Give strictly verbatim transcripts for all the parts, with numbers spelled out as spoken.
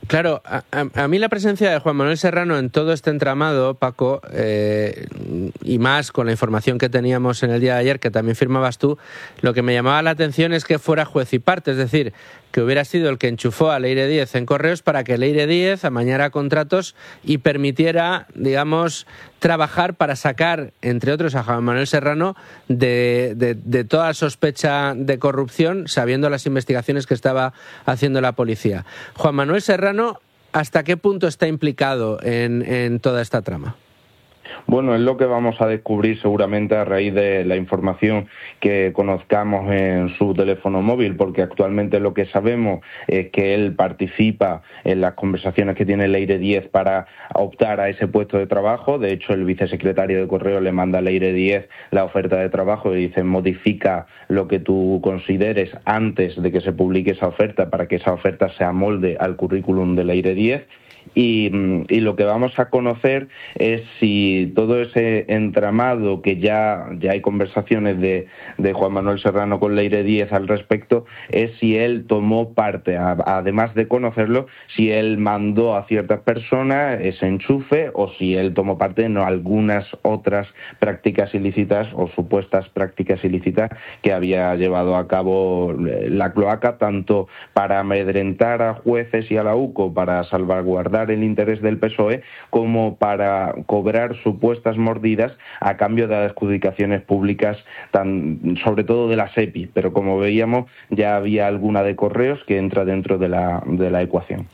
Claro, a, a, a mí la presencia de Juan Manuel Serrano en todo este entramado, Paco, eh, y más con la información que teníamos en el día de ayer, que también firmabas tú, lo que me llamaba la atención es que fuera juez y parte, es decir, que hubiera sido el que enchufó a Leire Díez en Correos para que Leire Díez amañara contratos y permitiera, digamos, trabajar para sacar, entre otros, a Juan Manuel Serrano de, de, de toda sospecha de corrupción, sabiendo las investigaciones que estaba haciendo la policía. Juan Manuel Serrano, ¿hasta qué punto está implicado en, en toda esta trama? Bueno, es lo que vamos a descubrir seguramente a raíz de la información que conozcamos en su teléfono móvil, porque actualmente lo que sabemos es que él participa en las conversaciones que tiene Leire Díez para optar a ese puesto de trabajo. De hecho, el vicesecretario de Correo le manda a Leire Díez la oferta de trabajo y dice: modifica lo que tú consideres antes de que se publique esa oferta para que esa oferta se amolde al currículum de Leire Díez. Y, y lo que vamos a conocer es si todo ese entramado, que ya, ya hay conversaciones de, de Juan Manuel Serrano con Leire Díez al respecto, es si él tomó parte, a, además de conocerlo, si él mandó a ciertas personas ese enchufe o si él tomó parte en algunas otras prácticas ilícitas o supuestas prácticas ilícitas que había llevado a cabo la cloaca, tanto para amedrentar a jueces y a la U C O, para salvaguardar el interés del P S O E, como para cobrar supuestas mordidas a cambio de adjudicaciones públicas, tan, sobre todo de la SEPI, pero como veíamos ya había alguna de Correos que entra dentro de la, de la ecuación.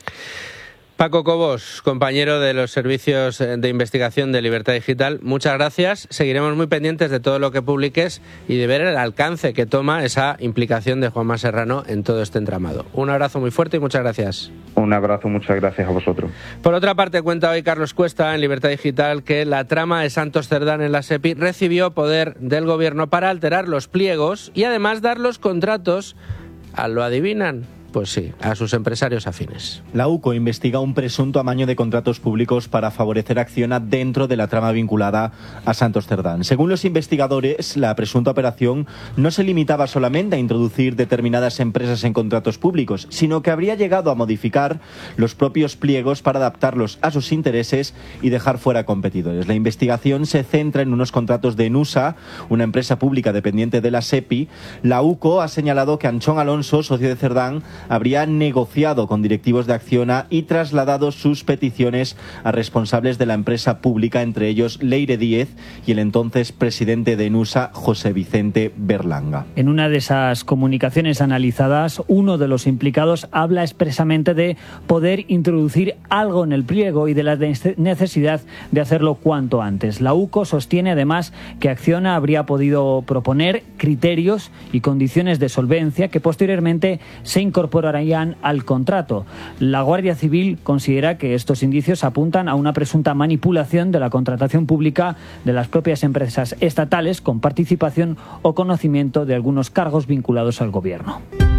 Paco Cobos, compañero de los servicios de investigación de Libertad Digital, muchas gracias. Seguiremos muy pendientes de todo lo que publiques y de ver el alcance que toma esa implicación de Juanma Serrano en todo este entramado. Un abrazo muy fuerte y muchas gracias. Un abrazo, muchas gracias a vosotros. Por otra parte, cuenta hoy Carlos Cuesta en Libertad Digital que la trama de Santos Cerdán en la SEPI recibió poder del gobierno para alterar los pliegos y además dar los contratos a, ¿lo adivinan? Pues sí, a sus empresarios afines. La U C O investiga un presunto amaño de contratos públicos para favorecer a Acciona dentro de la trama vinculada a Santos Cerdán. Según los investigadores, la presunta operación no se limitaba solamente a introducir determinadas empresas en contratos públicos, sino que habría llegado a modificar los propios pliegos para adaptarlos a sus intereses y dejar fuera competidores. La investigación se centra en unos contratos de Nusa, una empresa pública dependiente de la SEPI. La U C O ha señalado que Anchón Alonso, socio de Cerdán, habría negociado con directivos de Acciona y trasladado sus peticiones a responsables de la empresa pública, entre ellos Leire Díez y el entonces presidente de Nusa, José Vicente Berlanga. En una de esas comunicaciones analizadas, uno de los implicados habla expresamente de poder introducir algo en el pliego y de la necesidad de hacerlo cuanto antes. La U C O sostiene además que Acciona habría podido proponer criterios y condiciones de solvencia que posteriormente se incorporarían al contrato. La Guardia Civil considera que estos indicios apuntan a una presunta manipulación de la contratación pública de las propias empresas estatales con participación o conocimiento de algunos cargos vinculados al gobierno.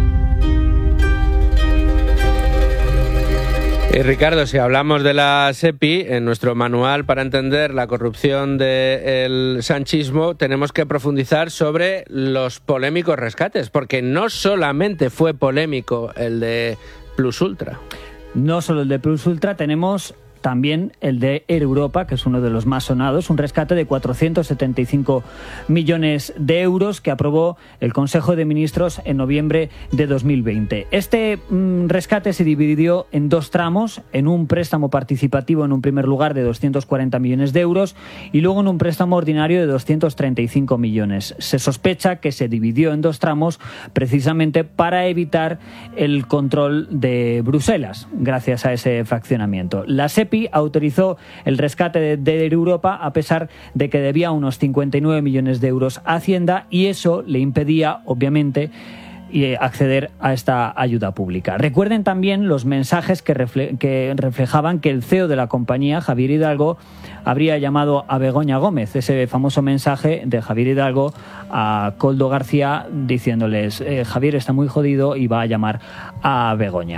Y Ricardo, si hablamos de la SEPI, en nuestro manual para entender la corrupción del sanchismo, tenemos que profundizar sobre los polémicos rescates, porque no solamente fue polémico el de Plus Ultra. No solo el de Plus Ultra, tenemos también el de Air Europa, que es uno de los más sonados, un rescate de cuatrocientos setenta y cinco millones de euros que aprobó el Consejo de Ministros en noviembre de dos mil veinte. Este mmm, rescate se dividió en dos tramos, en un préstamo participativo en un primer lugar de doscientos cuarenta millones de euros y luego en un préstamo ordinario de doscientos treinta y cinco millones. Se sospecha que se dividió en dos tramos precisamente para evitar el control de Bruselas, gracias a ese fraccionamiento. La SEPI autorizó el rescate de, de Air Europa a pesar de que debía unos cincuenta y nueve millones de euros a Hacienda y eso le impedía, obviamente, acceder a esta ayuda pública. Recuerden también los mensajes que, refle- que reflejaban que el C E O de la compañía, Javier Hidalgo, habría llamado a Begoña Gómez, ese famoso mensaje de Javier Hidalgo a Koldo García diciéndoles eh, Javier está muy jodido y va a llamar a Begoña.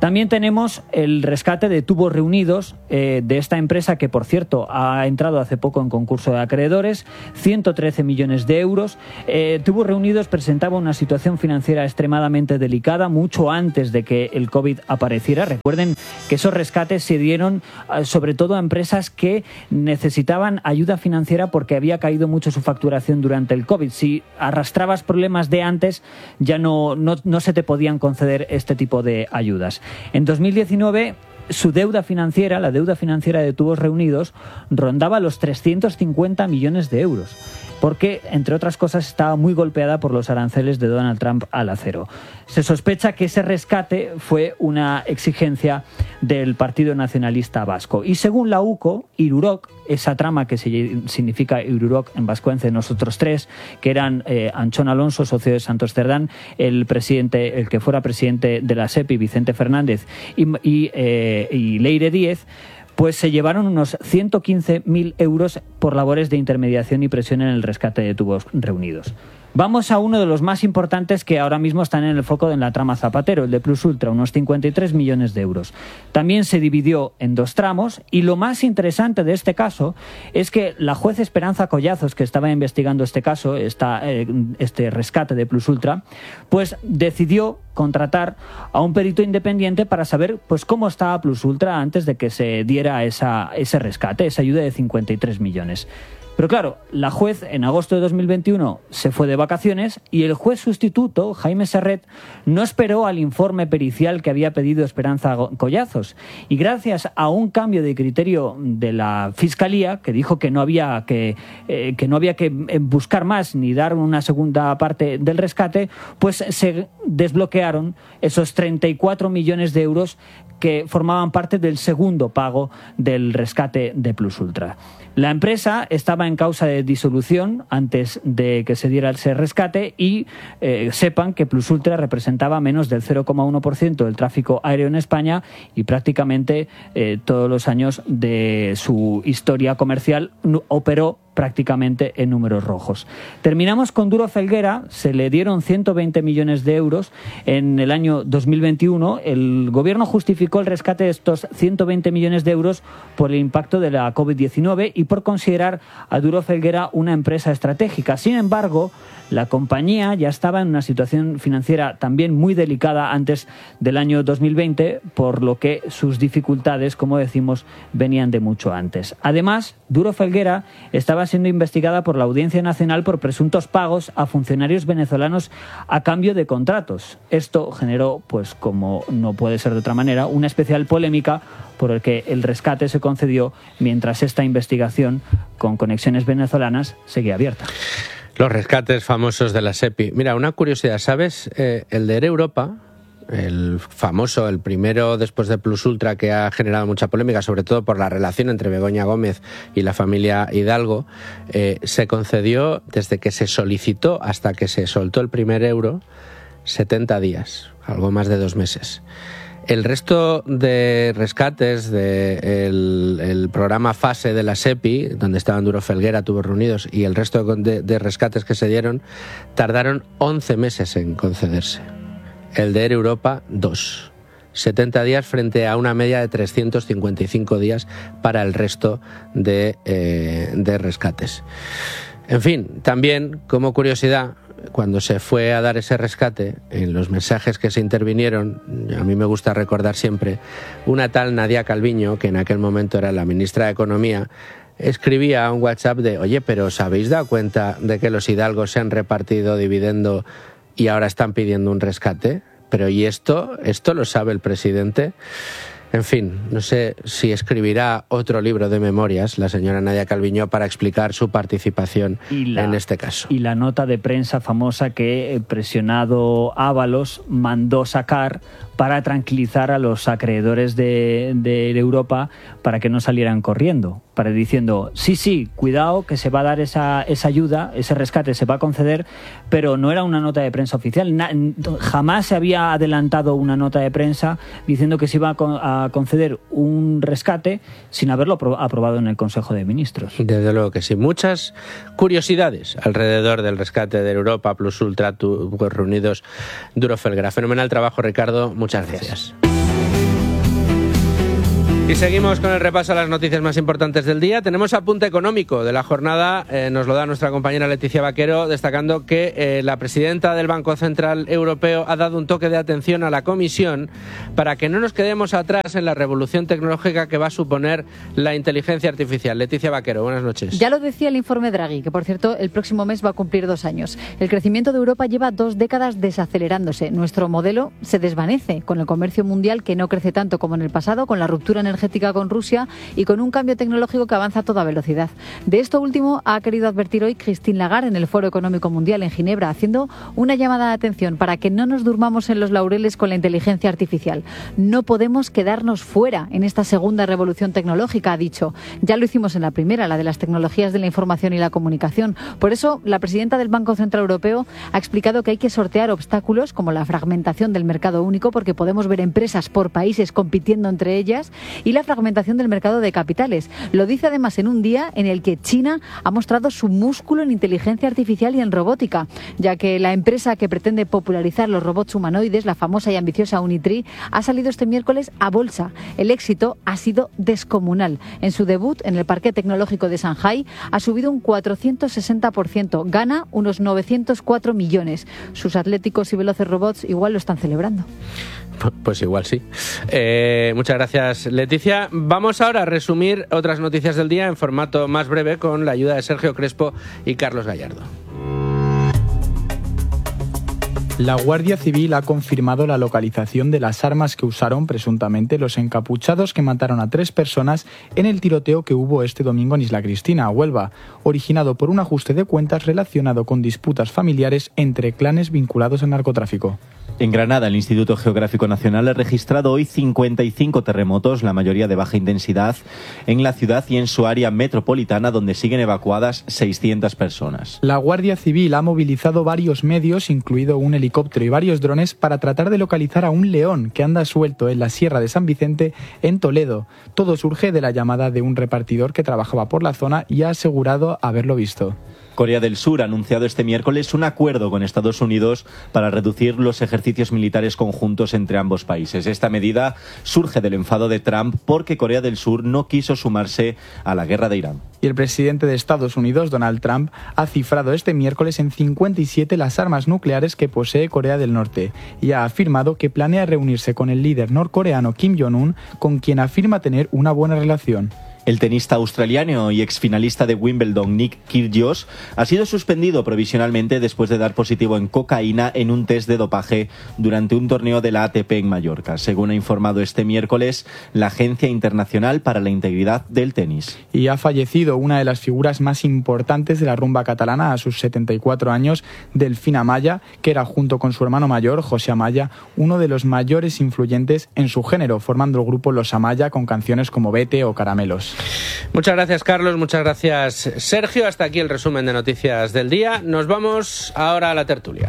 También tenemos el rescate de Tubos Reunidos, eh, de esta empresa que, por cierto, ha entrado hace poco en concurso de acreedores, ciento trece millones de euros. Eh, Tubos Reunidos presentaba una situación financiera extremadamente delicada mucho antes de que el COVID apareciera. Recuerden que esos rescates se dieron eh, sobre todo a empresas que necesitaban ayuda financiera porque había caído mucho su facturación durante el COVID. Si arrastrabas problemas de antes, ya no, no, no se te podían conceder este tipo de ayudas. En dos mil diecinueve, su deuda financiera, la deuda financiera de Tubos Reunidos, rondaba los trescientos cincuenta millones de euros, porque, entre otras cosas, estaba muy golpeada por los aranceles de Donald Trump al acero. Se sospecha que ese rescate fue una exigencia del Partido Nacionalista Vasco. Y según la U C O, Irurok, esa trama que se, significa Irurok en vascuence, nosotros tres, que eran eh, Anchón Alonso, socio de Santos Cerdán, el presidente, el que fuera presidente de la SEPI, Vicente Fernández, y, y, eh, y Leire Díez, pues se llevaron unos ciento quince mil euros por labores de intermediación y presión en el rescate de Tubos Reunidos. Vamos a uno de los más importantes que ahora mismo están en el foco de la trama Zapatero, el de Plus Ultra, unos cincuenta y tres millones de euros. También se dividió en dos tramos y lo más interesante de este caso es que la juez Esperanza Collazos, que estaba investigando este caso, esta, eh, este rescate de Plus Ultra, pues decidió contratar a un perito independiente para saber pues cómo estaba Plus Ultra antes de que se diera esa, ese rescate, esa ayuda de cincuenta y tres millones. Pero claro, la juez en agosto de dos mil veintiuno se fue de vacaciones y el juez sustituto, Jaime Serret, no esperó al informe pericial que había pedido Esperanza Collazos. Y gracias a un cambio de criterio de la Fiscalía, que dijo que no había que, eh, que no había que buscar más ni dar una segunda parte del rescate, pues se desbloquearon esos treinta y cuatro millones de euros que formaban parte del segundo pago del rescate de Plus Ultra. La empresa estaba en causa de disolución antes de que se diera ese rescate y eh, sepan que Plus Ultra representaba menos del cero coma uno por ciento del tráfico aéreo en España y prácticamente eh, todos los años de su historia comercial operó prácticamente en números rojos. Terminamos con Duro Felguera. Se le dieron ciento veinte millones de euros en el año dos mil veintiuno. El gobierno justificó el rescate de estos ciento veinte millones de euros por el impacto de la COVID diecinueve y por considerar a Duro Felguera una empresa estratégica. Sin embargo, la compañía ya estaba en una situación financiera también muy delicada antes del año dos mil veinte, por lo que sus dificultades, como decimos, venían de mucho antes. Además, Duro Felguera estaba siendo investigada por la Audiencia Nacional por presuntos pagos a funcionarios venezolanos a cambio de contratos. Esto generó, pues como no puede ser de otra manera, una especial polémica por el que el rescate se concedió mientras esta investigación con conexiones venezolanas seguía abierta. Los rescates famosos de la SEPI. Mira, una curiosidad, ¿sabes? Eh, el de Air Europa, el famoso, el primero después de Plus Ultra, que ha generado mucha polémica, sobre todo por la relación entre Begoña Gómez y la familia Hidalgo, eh, se concedió desde que se solicitó hasta que se soltó el primer euro, setenta días, algo más de dos meses. El resto de rescates del el programa Fase de la SEPI, donde estaban Duro Felguera, Tubos Reunidos, y el resto de, de rescates que se dieron, tardaron once meses en concederse. El de Air Europa, dos. setenta días frente a una media de trescientos cincuenta y cinco días para el resto de, eh, de rescates. En fin, también, como curiosidad, cuando se fue a dar ese rescate, en los mensajes que se intervinieron, a mí me gusta recordar siempre, una tal Nadia Calviño, que en aquel momento era la ministra de Economía, escribía un WhatsApp de: oye, pero ¿os habéis dado cuenta de que los hidalgos se han repartido dividendo y ahora están pidiendo un rescate? Pero ¿y esto? ¿Esto lo sabe el presidente? En fin, no sé si escribirá otro libro de memorias la señora Nadia Calviño para explicar su participación la, en este caso. Y la nota de prensa famosa que el presionado Ábalos mandó sacar para tranquilizar a los acreedores de, de Europa para que no salieran corriendo, para diciendo, sí, sí, cuidado que se va a dar esa, esa ayuda, ese rescate se va a conceder, pero no era una nota de prensa oficial. Na, jamás se había adelantado una nota de prensa diciendo que se iba a, a conceder un rescate sin haberlo aprobado en el Consejo de Ministros. Desde luego que sí. Muchas curiosidades alrededor del rescate de Europa, Plus Ultra, Tubos Reunidos, Duro Felguera. Fenomenal trabajo, Ricardo. Muchas gracias. gracias. Y seguimos con el repaso a las noticias más importantes del día. Tenemos apunte económico de la jornada, eh, nos lo da nuestra compañera Leticia Vaquero, destacando que eh, la presidenta del Banco Central Europeo ha dado un toque de atención a la Comisión para que no nos quedemos atrás en la revolución tecnológica que va a suponer la inteligencia artificial. Leticia Vaquero, buenas noches. Ya lo decía el informe Draghi, que por cierto el próximo mes va a cumplir dos años. El crecimiento de Europa lleva dos décadas desacelerándose. Nuestro modelo se desvanece con el comercio mundial que no crece tanto como en el pasado, con la ruptura energética con Rusia y con un cambio tecnológico que avanza a toda velocidad. De esto último ha querido advertir hoy Christine Lagarde en el Foro Económico Mundial en Ginebra, haciendo una llamada de atención para que no nos durmamos en los laureles con la inteligencia artificial. No podemos quedarnos fuera en esta segunda revolución tecnológica, ha dicho. Ya lo hicimos en la primera, la de las tecnologías de la información y la comunicación. Por eso, la presidenta del Banco Central Europeo ha explicado que hay que sortear obstáculos como la fragmentación del mercado único, porque podemos ver empresas por países compitiendo entre ellas, y la fragmentación del mercado de capitales. Lo dice además en un día en el que China ha mostrado su músculo en inteligencia artificial y en robótica, ya que la empresa que pretende popularizar los robots humanoides, la famosa y ambiciosa Unitree, ha salido este miércoles a bolsa. El éxito ha sido descomunal. En su debut en el Parque Tecnológico de Shanghái ha subido un cuatrocientos sesenta por ciento, gana unos novecientos cuatro millones. Sus atléticos y veloces robots igual lo están celebrando. Pues igual sí. Eh, muchas gracias, Leticia. Vamos ahora a resumir otras noticias del día en formato más breve con la ayuda de Sergio Crespo y Carlos Gallardo. La Guardia Civil ha confirmado la localización de las armas que usaron presuntamente los encapuchados que mataron a tres personas en el tiroteo que hubo este domingo en Isla Cristina, Huelva, originado por un ajuste de cuentas relacionado con disputas familiares entre clanes vinculados al narcotráfico. En Granada, el Instituto Geográfico Nacional ha registrado hoy cincuenta y cinco terremotos, la mayoría de baja intensidad, en la ciudad y en su área metropolitana, donde siguen evacuadas seiscientas personas. La Guardia Civil ha movilizado varios medios, incluido un helicóptero y varios drones, para tratar de localizar a un león que anda suelto en la Sierra de San Vicente, en Toledo. Todo surge de la llamada de un repartidor que trabajaba por la zona y ha asegurado haberlo visto. Corea del Sur ha anunciado este miércoles un acuerdo con Estados Unidos para reducir los ejercicios militares conjuntos entre ambos países. Esta medida surge del enfado de Trump porque Corea del Sur no quiso sumarse a la guerra de Irán. Y el presidente de Estados Unidos, Donald Trump, ha cifrado este miércoles en cincuenta y siete las armas nucleares que posee Corea del Norte y ha afirmado que planea reunirse con el líder norcoreano Kim Jong-un, con quien afirma tener una buena relación. El tenista australiano y exfinalista de Wimbledon, Nick Kyrgios, ha sido suspendido provisionalmente después de dar positivo en cocaína en un test de dopaje durante un torneo de la A T P en Mallorca, según ha informado este miércoles la Agencia Internacional para la Integridad del Tenis. Y ha fallecido una de las figuras más importantes de la rumba catalana a sus setenta y cuatro años, Delfín Amaya, que era junto con su hermano mayor, José Amaya, uno de los mayores influyentes en su género, formando el grupo Los Amaya con canciones como Vete o Caramelos. Muchas gracias, Carlos, muchas gracias, Sergio. Hasta aquí el resumen de noticias del día. Nos vamos ahora a la tertulia.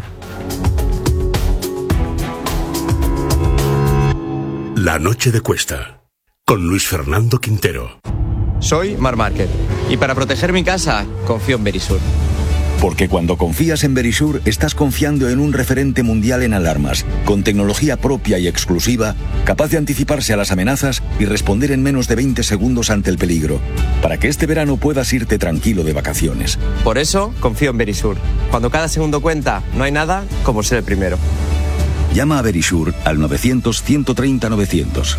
La noche de Cuesta, con Luis Fernando Quintero. Soy Marc Márquez y para proteger mi casa confío en Verisur. Porque cuando confías en Verisur, estás confiando en un referente mundial en alarmas, con tecnología propia y exclusiva, capaz de anticiparse a las amenazas y responder en menos de veinte segundos ante el peligro, para que este verano puedas irte tranquilo de vacaciones. Por eso confío en Verisur. Cuando cada segundo cuenta, no hay nada como ser el primero. Llama a Verisur al novecientos, ciento treinta, novecientos.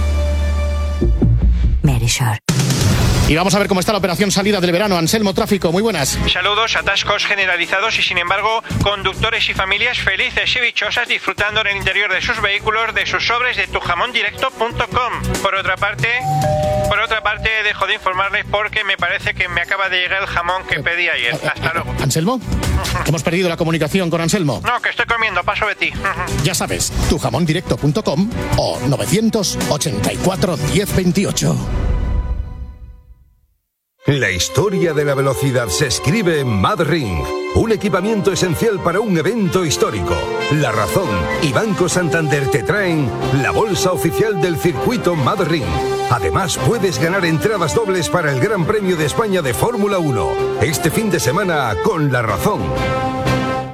Verisur. Y vamos a ver cómo está la operación salida del verano. Anselmo, tráfico, muy buenas. Saludos, atascos generalizados y sin embargo conductores y familias felices y dichosas disfrutando en el interior de sus vehículos de sus sobres de tu jamón directo punto com. Por otra parte, por otra parte dejo de informarles porque me parece que me acaba de llegar el jamón que pedí ayer. Hasta luego. ¿Anselmo? Hemos perdido la comunicación con Anselmo. No, que estoy comiendo, paso de ti. Ya sabes, tu jamón directo punto com o novecientos ochenta y cuatro, diez veintiocho. La historia de la velocidad se escribe en MadRing, un equipamiento esencial para un evento histórico. La Razón y Banco Santander te traen la bolsa oficial del circuito MadRing. Además, puedes ganar entradas dobles para el Gran Premio de España de Fórmula uno, este fin de semana con La Razón.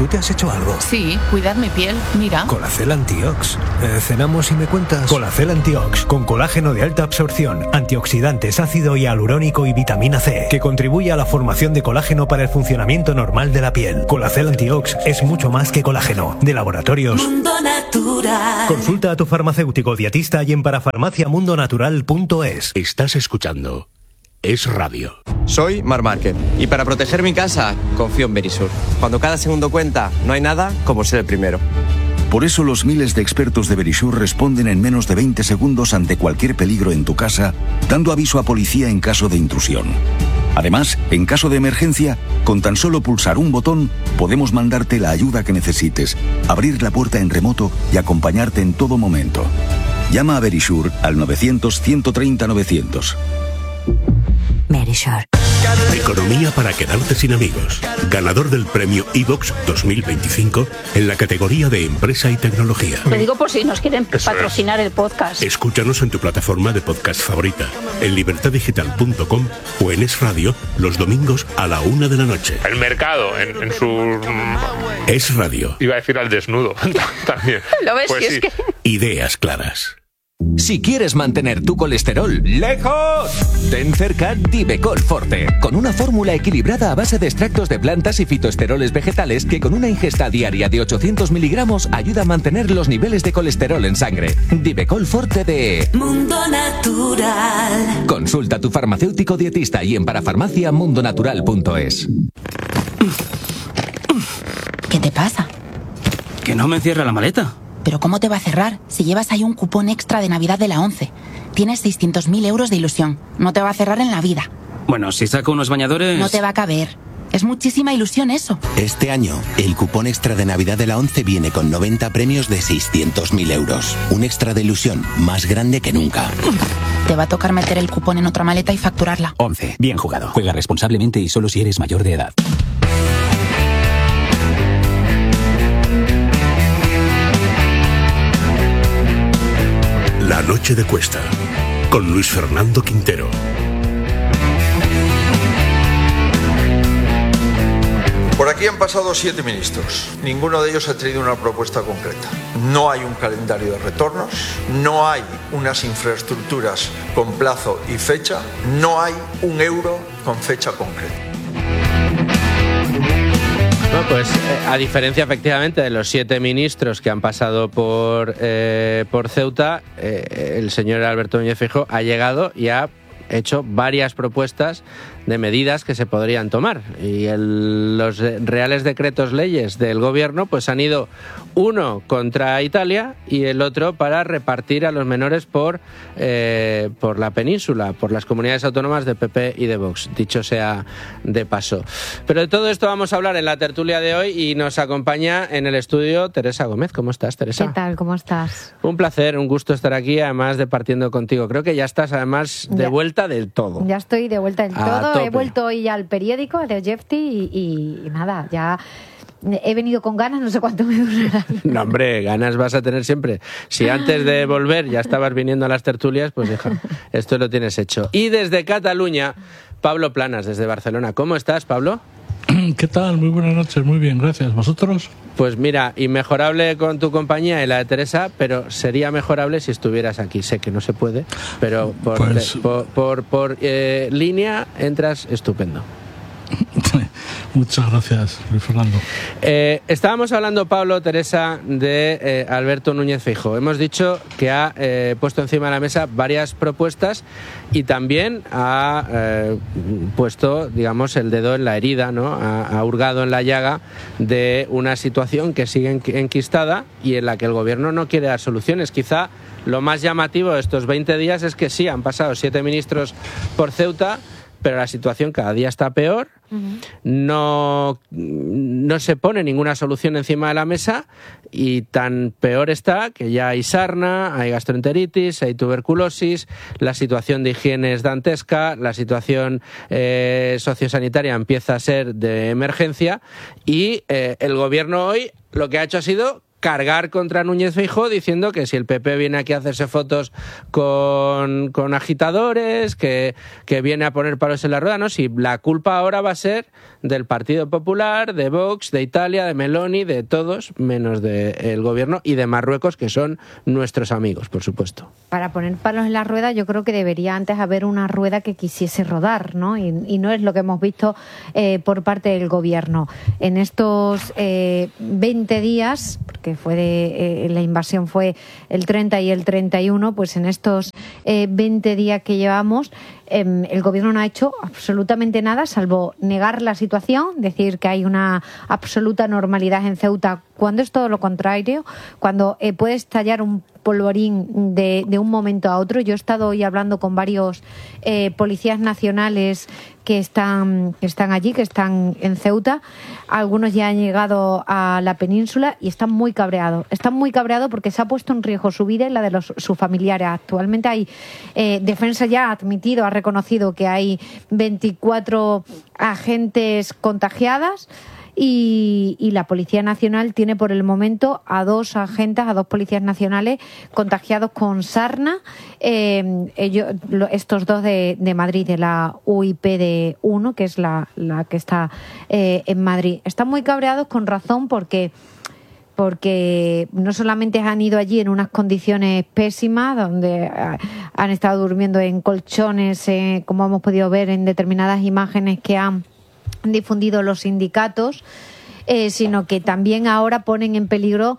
¿tú te has hecho algo? Sí, cuidar mi piel, mira. Colacel Antiox. Eh, cenamos y me cuentas. Colacel Antiox, con colágeno de alta absorción, antioxidantes, ácido hialurónico y vitamina C, que contribuye a la formación de colágeno para el funcionamiento normal de la piel. Colacel Antiox es mucho más que colágeno. De Laboratorios Mundo Natural. Consulta a tu farmacéutico dietista y en parafarmacia mundo natural punto es. Estás escuchando Es Radio. Soy Mar Márquez y para proteger mi casa confío en Verisur. Cuando cada segundo cuenta, no hay nada como ser el primero. Por eso los miles de expertos de Verisur responden en menos de veinte segundos ante cualquier peligro en tu casa, dando aviso a policía en caso de intrusión. Además, en caso de emergencia, con tan solo pulsar un botón, podemos mandarte la ayuda que necesites, abrir la puerta en remoto y acompañarte en todo momento. Llama a Verisur al novecientos, ciento treinta, novecientos. Verisur. Economía para quedarte sin amigos. Ganador del premio iVox dos mil veinticinco en la categoría de Empresa y Tecnología. Lo digo por si nos quieren Eso patrocinar es. el podcast. Escúchanos en tu plataforma de podcast favorita, en libertad digital punto com o en Es Radio los domingos a la una de la noche. El mercado en, en su... Es Radio. Iba a decir al desnudo también. ¿Lo ves? Pues Si es sí. que... Ideas claras. Si quieres mantener tu colesterol lejos, ten cerca Divecol Forte, con una fórmula equilibrada a base de extractos de plantas y fitoesteroles vegetales que con una ingesta diaria de ochocientos miligramos ayuda a mantener los niveles de colesterol en sangre. Divecol Forte de Mundo Natural. Consulta a tu farmacéutico dietista y en parafarmacia mundo natural punto es. ¿Qué te pasa? Que no me cierra la maleta. ¿Pero cómo te va a cerrar si llevas ahí un cupón extra de Navidad de la ONCE? Tienes seiscientos mil euros de ilusión. No te va a cerrar en la vida. Bueno, si saco unos bañadores... No te va a caber. Es muchísima ilusión eso. Este año, el cupón extra de Navidad de la ONCE viene con noventa premios de seiscientos mil euros. Un extra de ilusión más grande que nunca. Te va a tocar meter el cupón en otra maleta y facturarla. ONCE. Bien jugado. Juega responsablemente y solo si eres mayor de edad. La noche de Cuesta, con Luis Fernando Quintero. Por aquí han pasado siete ministros. Ninguno de ellos ha traído una propuesta concreta. No hay un calendario de retornos, no hay unas infraestructuras con plazo y fecha, no hay un euro con fecha concreta. Bueno, pues eh, a diferencia efectivamente de los siete ministros que han pasado por, eh, por Ceuta, eh, el señor Alberto Núñez Feijóo ha llegado y ha hecho varias propuestas de medidas que se podrían tomar. Y el, los reales decretos leyes del gobierno pues han ido uno contra Italia y el otro para repartir a los menores por, eh, por la península, por las comunidades autónomas de P P y de Vox, dicho sea de paso. Pero de todo esto vamos a hablar en la tertulia de hoy y nos acompaña en el estudio Teresa Gómez. ¿Cómo estás, Teresa? ¿Qué tal? ¿Cómo estás? Un placer, un gusto estar aquí, además de partiendo contigo. Creo que ya estás además de Ya. vuelta del todo. Ya estoy de vuelta del A todo. tope. He vuelto hoy al periódico, a Leo Jefti, y, y nada, ya he venido con ganas, no sé cuánto me durará. No, hombre, ganas vas a tener siempre. Si antes de volver ya estabas viniendo a las tertulias, pues hija, esto lo tienes hecho. Y desde Cataluña, Pablo Planas, desde Barcelona. ¿Cómo estás, Pablo? ¿Qué tal? Muy buenas noches, muy bien, gracias. ¿Vosotros? Pues mira, inmejorable con tu compañía y la de Teresa, pero sería mejorable si estuvieras aquí. Sé que no se puede, pero por, Pues- te- por, por, por, eh, línea entras estupendo. Muchas gracias, Luis Fernando. Eh, estábamos hablando, Pablo, Teresa, de eh, Alberto Núñez Feijóo. Hemos dicho que ha eh, puesto encima de la mesa varias propuestas y también ha eh, puesto, digamos, el dedo en la herida, ¿no? Ha, ha hurgado en la llaga de una situación que sigue enqu- enquistada y en la que el gobierno no quiere dar soluciones. Quizá lo más llamativo de estos veinte días es que sí, han pasado siete ministros por Ceuta, pero la situación cada día está peor. No, no se pone ninguna solución encima de la mesa y tan peor está que ya hay sarna, hay gastroenteritis, hay tuberculosis, la situación de higiene es dantesca, la situación eh, sociosanitaria empieza a ser de emergencia y eh, el gobierno hoy lo que ha hecho ha sido cargar contra Núñez Feijóo diciendo que si el P P viene aquí a hacerse fotos con, con agitadores, que, que viene a poner palos en la rueda, ¿no? Si la culpa ahora va a ser del Partido Popular, de Vox, de Italia, de Meloni, de todos, menos del gobierno y de Marruecos, que son nuestros amigos, por supuesto. Para poner palos en la rueda, yo creo que debería antes haber una rueda que quisiese rodar, ¿no? Y, y no es lo que hemos visto eh, por parte del gobierno. En estos eh, veinte días, porque fue de, eh, la invasión fue el treinta y el treinta y uno, pues en estos eh, veinte días que llevamos, eh, el gobierno no ha hecho absolutamente nada, salvo negar la situación, decir que hay una absoluta normalidad en Ceuta, cuando es todo lo contrario, cuando eh, puede estallar un polvorín de, de un momento a otro. Yo he estado hoy hablando con varios eh, policías nacionales que están, que están allí, que están en Ceuta. Algunos ya han llegado a la península y están muy cabreados. Están muy cabreados porque se ha puesto en riesgo su vida y la de los, sus familiares. Actualmente hay eh, Defensa ya ha admitido, ha reconocido que hay veinticuatro agentes contagiadas. Y, y la Policía Nacional tiene por el momento a dos agentes, a dos policías nacionales contagiados con sarna, eh, ellos, estos dos de, de Madrid, de la U I P D uno, que es la, la que está eh, en Madrid. Están muy cabreados con razón porque... porque no solamente han ido allí en unas condiciones pésimas, donde han estado durmiendo en colchones, eh, como hemos podido ver en determinadas imágenes que han difundido los sindicatos, eh, sino que también ahora ponen en peligro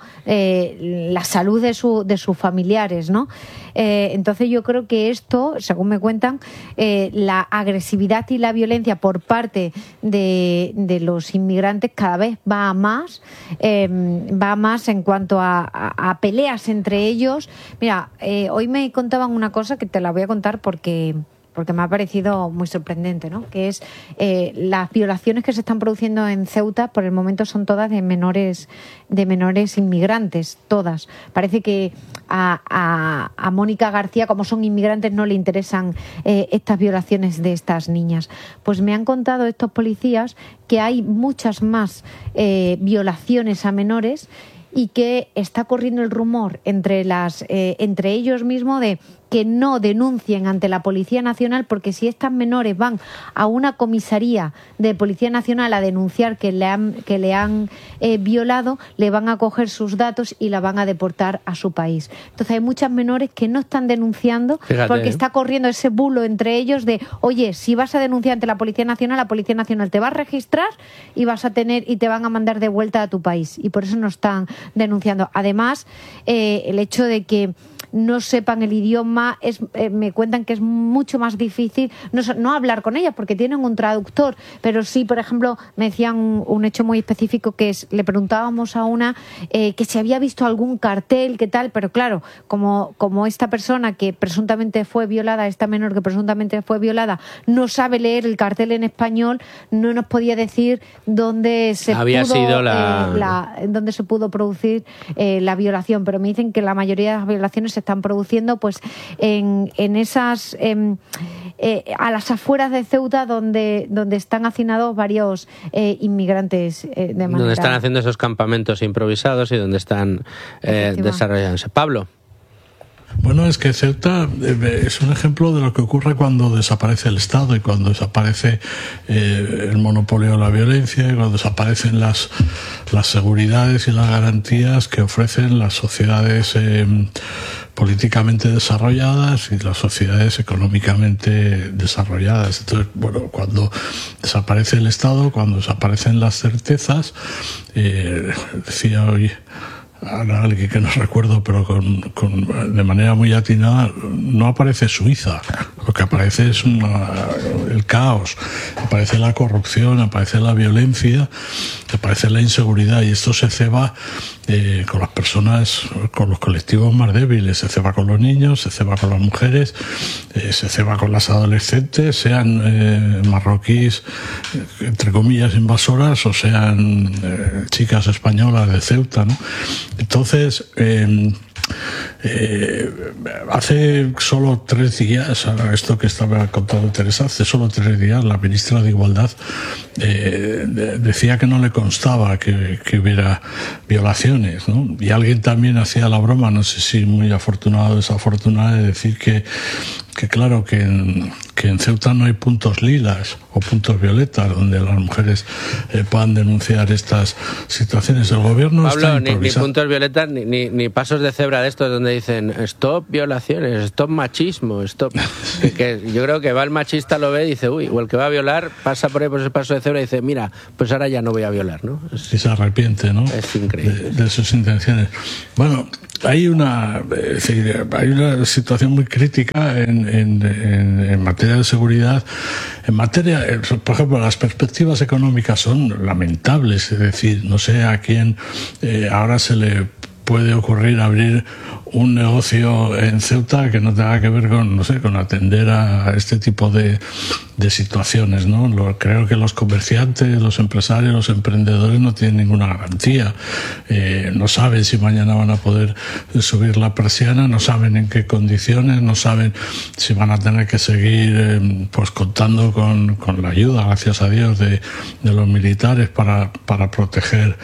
eh, la salud de, su, de sus familiares, ¿no? Eh, entonces yo creo que esto, según me cuentan, eh, la agresividad y la violencia por parte de, de los inmigrantes cada vez va a más, eh, va a más en cuanto a, a, a peleas entre ellos. Mira, eh, hoy me contaban una cosa que te la voy a contar porque... porque me ha parecido muy sorprendente, ¿no? Que es eh, las violaciones que se están produciendo en Ceuta, por el momento son todas de menores de menores inmigrantes, todas. Parece que a, a, a Mónica García, como son inmigrantes, no le interesan eh, estas violaciones de estas niñas. Pues me han contado estos policías que hay muchas más eh, violaciones a menores y que está corriendo el rumor entre las eh, entre ellos mismos de que no denuncien ante la Policía Nacional, porque si estas menores van a una comisaría de Policía Nacional a denunciar que le han, que le han eh, violado, le van a coger sus datos y la van a deportar a su país. Entonces hay muchas menores que no están denunciando. Fíjate, porque está corriendo ese bulo entre ellos de, oye, si vas a denunciar ante la Policía Nacional, la Policía Nacional te va a registrar y vas a tener y te van a mandar de vuelta a tu país. Y por eso no están denunciando. Además, eh, el hecho de que no sepan el idioma, es, eh, me cuentan que es mucho más difícil no, no hablar con ellas porque tienen un traductor, pero sí, por ejemplo, me decían un, un hecho muy específico que es, le preguntábamos a una eh, que si había visto algún cartel, qué tal, pero claro, como, como esta persona que presuntamente fue violada, esta menor que presuntamente fue violada, no sabe leer el cartel en español, no nos podía decir dónde se había pudo sido la... Eh, la, dónde se pudo producir eh, la violación, pero me dicen que la mayoría de las violaciones se están produciendo pues en, en esas eh, eh, a las afueras de Ceuta donde donde están hacinados varios eh, inmigrantes eh, de manera... donde están haciendo esos campamentos improvisados y donde están eh, desarrollándose. Pablo. Bueno, es que Ceuta es un ejemplo de lo que ocurre cuando desaparece el Estado y cuando desaparece eh, el monopolio de la violencia y cuando desaparecen las, las seguridades y las garantías que ofrecen las sociedades eh, políticamente desarrolladas y las sociedades económicamente desarrolladas. Entonces, bueno, cuando desaparece el Estado, cuando desaparecen las certezas, eh, decía hoy ahora alguien que no recuerdo, pero con, con, de manera muy atinada, no aparece Suiza. Lo que aparece es una, el caos, aparece la corrupción, aparece la violencia, aparece la inseguridad, y esto se ceba eh, con las personas, con los colectivos más débiles, se ceba con los niños, se ceba con las mujeres, eh, se ceba con las adolescentes, sean eh, marroquíes, entre comillas, invasoras, o sean eh, chicas españolas de Ceuta, ¿no? Entonces, eh, Eh, hace solo tres días, esto que estaba contando Teresa, hace solo tres días la ministra de Igualdad eh, de, decía que no le constaba que, que hubiera violaciones, ¿no? Y alguien también hacía la broma, no sé si muy afortunado o desafortunado, de decir que, que claro, que en, que en Ceuta no hay puntos lilas o puntos violetas donde las mujeres eh, puedan denunciar estas situaciones. El gobierno Pablo, está ni, ni improvisando. puntos violetas ni, ni, ni pasos de cebra de estos donde dicen stop violaciones, stop machismo, stop. que, que yo creo que va el machista, lo ve y dice, uy, o el que va a violar pasa por ahí por ese paso de cebra y dice, mira, pues ahora ya no voy a violar, ¿no? Es, y se arrepiente, ¿no? Es increíble. De, de sus intenciones. Bueno, hay una, es decir, hay una situación muy crítica en, en, en, en materia de seguridad. En materia, por ejemplo, las perspectivas económicas son lamentables. Es decir, no sé a quién eh, ahora se le puede ocurrir abrir un negocio en Ceuta que no tenga que ver con, no sé, con atender a este tipo de, de situaciones, ¿no? Lo, creo que los comerciantes, los empresarios, los emprendedores no tienen ninguna garantía. Eh, no saben si mañana van a poder subir la persiana, no saben en qué condiciones, no saben si van a tener que seguir eh, pues contando con, con la ayuda, gracias a Dios, de, de los militares para, para proteger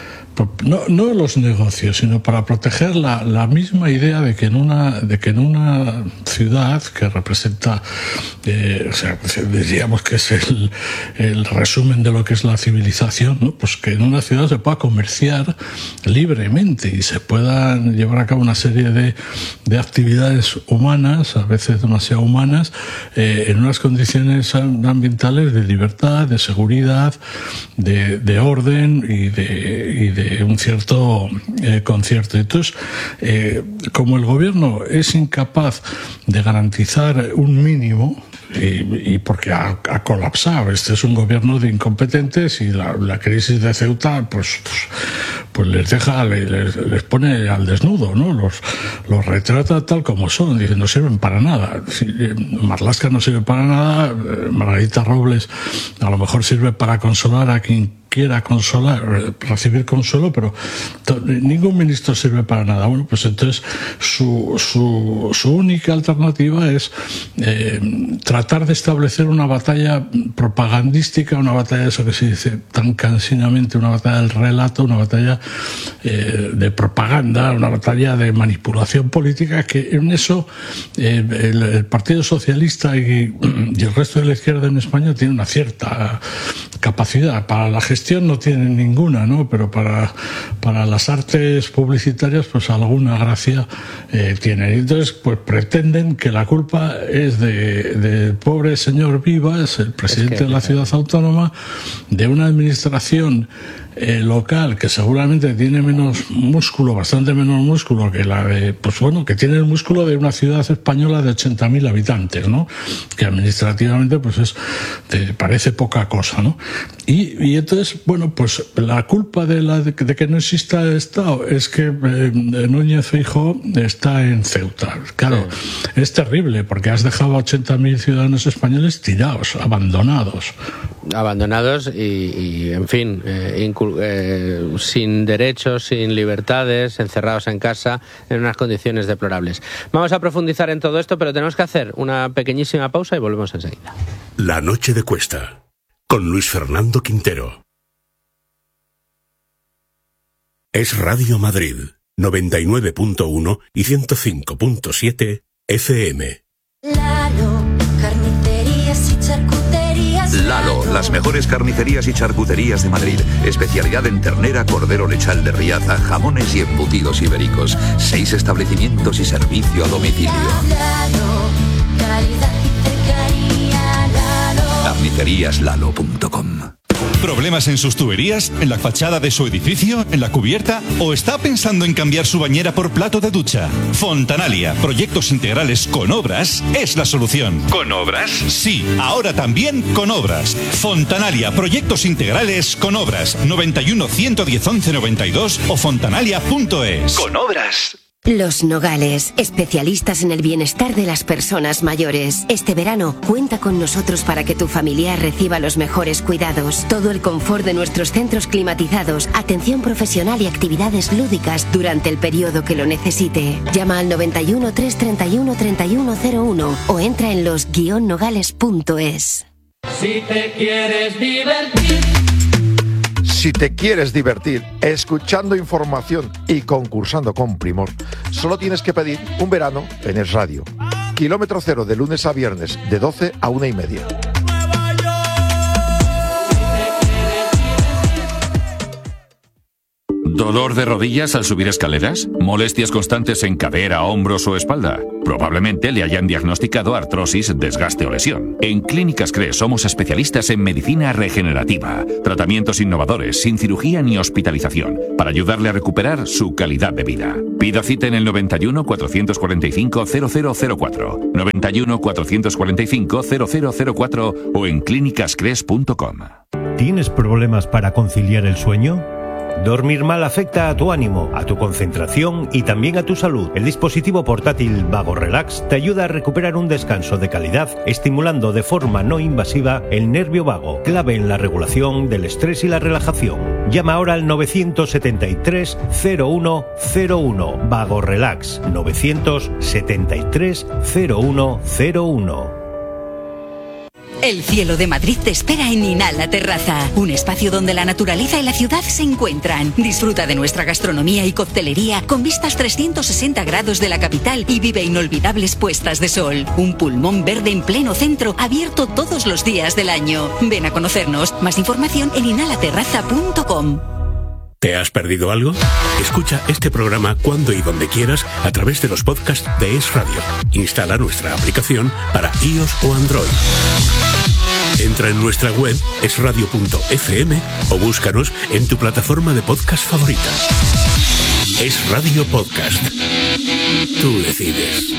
no, no los negocios, sino para proteger la, la misma idea de que en una, de que en una ciudad que representa, eh, o sea, diríamos que es el, el resumen de lo que es la civilización, ¿no? Pues que en una ciudad se pueda comerciar libremente y se puedan llevar a cabo una serie de, de actividades humanas, a veces demasiado humanas, eh, en unas condiciones ambientales de libertad, de seguridad, de, de orden y de, y de un cierto eh, concierto. Entonces, eh, como el gobierno es incapaz de garantizar un mínimo, y, y porque ha, ha colapsado, este es un gobierno de incompetentes y la, la crisis de Ceuta pues, pues, pues les deja, les, les pone al desnudo, ¿no? Los, los retrata tal como son, dicen, no sirven para nada. Marlaska no sirve para nada, Margarita Robles a lo mejor sirve para consolar a quien quiera consolar, recibir consuelo, pero to, ningún ministro sirve para nada. Bueno, pues entonces su, su, su única alternativa es eh, tratar de establecer una batalla propagandística, una batalla, eso que se dice tan cansinamente, una batalla del relato, una batalla eh, de propaganda, una batalla de manipulación política, que en eso eh, el, el Partido Socialista y, y el resto de la izquierda en España tiene una cierta capacidad. Para la gestión no tienen ninguna, ¿no? Pero para, para las artes publicitarias, pues alguna gracia eh, tienen. Entonces, pues pretenden que la culpa es de, del pobre señor Vivas, el presidente es que, de la ciudad autónoma, de una administración Eh, local que seguramente tiene menos músculo, bastante menos músculo que la de, pues bueno, que tiene el músculo de una ciudad española de ochenta mil habitantes, ¿no? Que administrativamente pues es, te parece poca cosa, ¿no? Y, y entonces, bueno, pues la culpa de, la, de, de que no exista Estado es que eh, Núñez Feijóo está en Ceuta. Claro, sí. Es terrible porque has dejado a ochenta mil ciudadanos españoles tirados, abandonados. Abandonados y, y en fin, eh, incul- eh, sin derechos, sin libertades, encerrados en casa, en unas condiciones deplorables. Vamos a profundizar en todo esto, pero tenemos que hacer una pequeñísima pausa y volvemos enseguida. La noche de Cuesta, con Luis Fernando Quintero. Es Radio Madrid, noventa y nueve punto uno y ciento cinco punto siete F M. Lalo, carnicerías y charcuterías. Lalo, las mejores carnicerías y charcuterías de Madrid. Especialidad en ternera, cordero lechal de Riaza, jamones y embutidos ibéricos. Seis establecimientos y servicio a domicilio. Lalo, calidad y cercanía. Lalo. carnicerías lalo punto com. ¿Problemas en sus tuberías? ¿En la fachada de su edificio? ¿En la cubierta? ¿O está pensando en cambiar su bañera por plato de ducha? Fontanalia, proyectos integrales con obras, es la solución. ¿Con obras? Sí, ahora también con obras. Fontanalia, proyectos integrales con obras. noventa y uno, ciento diez, once noventa y dos o fontanalia punto es. Con obras. Los Nogales, especialistas en el bienestar de las personas mayores. Este verano, cuenta con nosotros para que tu familiar reciba los mejores cuidados. Todo el confort de nuestros centros climatizados, atención profesional y actividades lúdicas durante el periodo que lo necesite. Llama al noventa y uno, trescientos treinta y uno, treinta y uno cero uno o entra en los guion nogales punto es. Si te quieres divertir. Si te quieres divertir escuchando información y concursando con primor, solo tienes que pedir un verano en Es Radio. Kilómetro cero de lunes a viernes, de doce a una y media. ¿Dolor de rodillas al subir escaleras? ¿Molestias constantes en cadera, hombros o espalda? Probablemente le hayan diagnosticado artrosis, desgaste o lesión. En Clínicas Cres somos especialistas en medicina regenerativa, tratamientos innovadores, sin cirugía ni hospitalización, para ayudarle a recuperar su calidad de vida. Pida cita en el noventa y uno, cuatrocientos cuarenta y cinco, cero cero cero cuatro, noventa y uno, cuatrocientos cuarenta y cinco, cero cero cero cuatro o en clínicas cres punto com. ¿Tienes problemas para conciliar el sueño? Dormir mal afecta a tu ánimo, a tu concentración y también a tu salud. El dispositivo portátil Vago Relax te ayuda a recuperar un descanso de calidad, estimulando de forma no invasiva el nervio vago, clave en la regulación del estrés y la relajación. Llama ahora al novecientos setenta y tres, cero uno cero uno. Vago Relax, novecientos setenta y tres, cero uno cero uno. El cielo de Madrid te espera en Inhala Terraza, un espacio donde la naturaleza y la ciudad se encuentran. Disfruta de nuestra gastronomía y coctelería con vistas trescientos sesenta grados de la capital y vive inolvidables puestas de sol. Un pulmón verde en pleno centro, abierto todos los días del año. Ven a conocernos. Más información en inhala terraza punto com. ¿Te has perdido algo? Escucha este programa cuando y donde quieras a través de los podcasts de Es Radio. Instala nuestra aplicación para iOS o Android. Entra en nuestra web es radio punto efe eme o búscanos en tu plataforma de podcast favorita. Es Radio Podcast. Tú decides.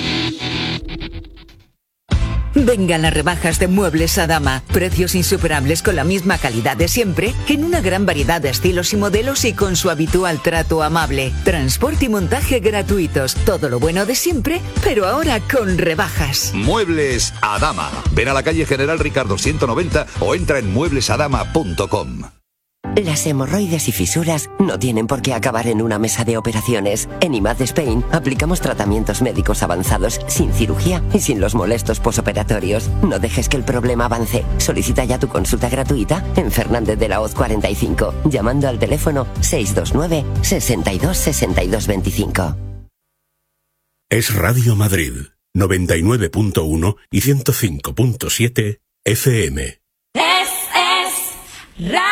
Vengan las rebajas de Muebles Adama. Precios insuperables con la misma calidad de siempre, en una gran variedad de estilos y modelos y con su habitual trato amable. Transporte y montaje gratuitos. Todo lo bueno de siempre, pero ahora con rebajas. Muebles Adama. Ven a la calle General Ricardo ciento noventa o entra en muebles adama punto com. Las hemorroides y fisuras no tienen por qué acabar en una mesa de operaciones. En I M A D Spain aplicamos tratamientos médicos avanzados sin cirugía y sin los molestos posoperatorios. No dejes que el problema avance. Solicita ya tu consulta gratuita en Fernández de la Hoz cuarenta y cinco, llamando al teléfono seis dos nueve, sesenta y dos, sesenta y dos veinticinco. Es Radio Madrid, noventa y nueve punto uno y ciento cinco punto siete F M. Es, es Radio.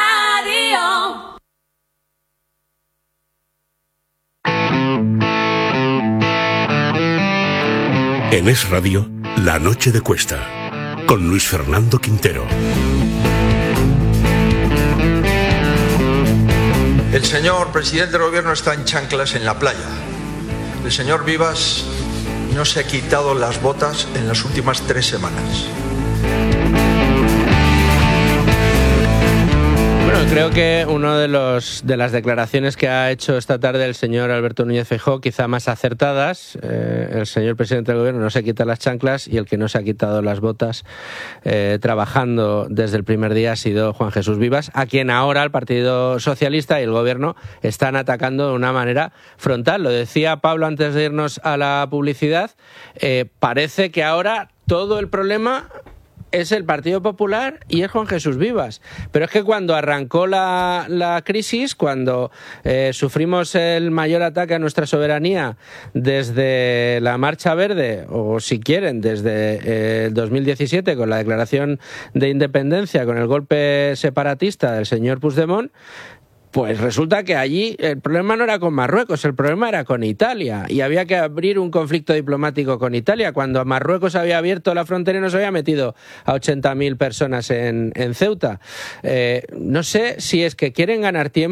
En Es Radio, La Noche de Cuesta, con Luis Fernando Quintero. El señor presidente del gobierno está en chanclas en la playa. El señor Vivas no se ha quitado las botas en las últimas tres semanas. Bueno, creo que una de, los, de las declaraciones que ha hecho esta tarde el señor Alberto Núñez Feijóo, quizá más acertadas, eh, el señor presidente del gobierno no se quita las chanclas y el que no se ha quitado las botas eh, trabajando desde el primer día ha sido Juan Jesús Vivas, a quien ahora el Partido Socialista y el gobierno están atacando de una manera frontal. Lo decía Pablo antes de irnos a la publicidad, eh, parece que ahora todo el problema es el Partido Popular y es Juan Jesús Vivas. Pero es que cuando arrancó la, la crisis, cuando eh, sufrimos el mayor ataque a nuestra soberanía desde la Marcha Verde, o si quieren, desde eh, el dos mil diecisiete, con la declaración de independencia, con el golpe separatista del señor Puigdemont, pues resulta que allí el problema no era con Marruecos, el problema era con Italia y había que abrir un conflicto diplomático con Italia cuando Marruecos había abierto la frontera y nos había metido a ochenta mil personas en, en Ceuta. Eh, no sé si es que quieren ganar tiempo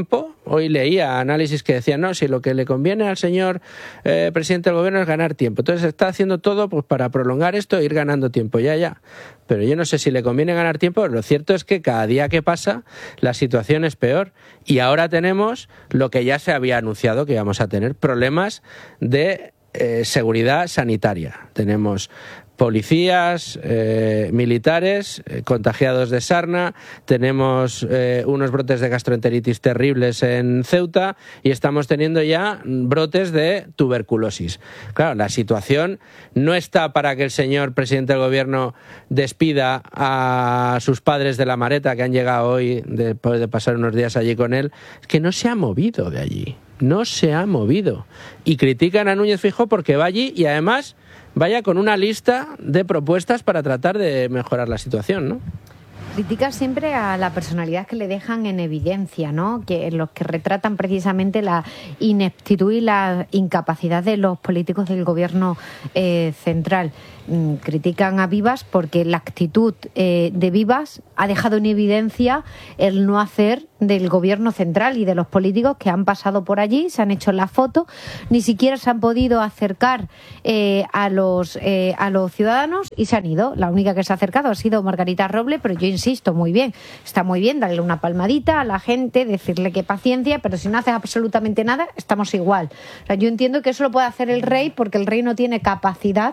hoy leía análisis que decían, no, si lo que le conviene al señor eh, presidente del gobierno es ganar tiempo. Entonces está haciendo todo pues para prolongar esto e ir ganando tiempo, ya, ya. Pero yo no sé si le conviene ganar tiempo. Lo cierto es que cada día que pasa la situación es peor. Y ahora tenemos lo que ya se había anunciado que íbamos a tener, problemas de eh, seguridad sanitaria. Tenemos policías, eh, militares, eh, contagiados de sarna, tenemos eh, unos brotes de gastroenteritis terribles en Ceuta y estamos teniendo ya brotes de tuberculosis. Claro, la situación no está para que el señor presidente del gobierno despida a sus padres de la Mareta, que han llegado hoy después de pasar unos días allí con él, es que no se ha movido de allí, no se ha movido. Y critican a Núñez Feijóo porque va allí y además vaya con una lista de propuestas para tratar de mejorar la situación, ¿no? Critica siempre a la personalidad que le dejan en evidencia, ¿no? Que los que retratan precisamente la ineptitud y la incapacidad de los políticos del gobierno eh, central. Mm, critican a Vivas porque la actitud eh, de Vivas ha dejado en evidencia el no hacer del gobierno central y de los políticos que han pasado por allí, se han hecho la foto, ni siquiera se han podido acercar eh, a los eh, a los ciudadanos y se han ido. La única que se ha acercado ha sido Margarita Roble, pero yo insisto, muy bien, está muy bien darle una palmadita a la gente, decirle que paciencia, pero si no haces absolutamente nada, estamos igual. O sea, yo entiendo que eso lo puede hacer el rey porque el rey no tiene capacidad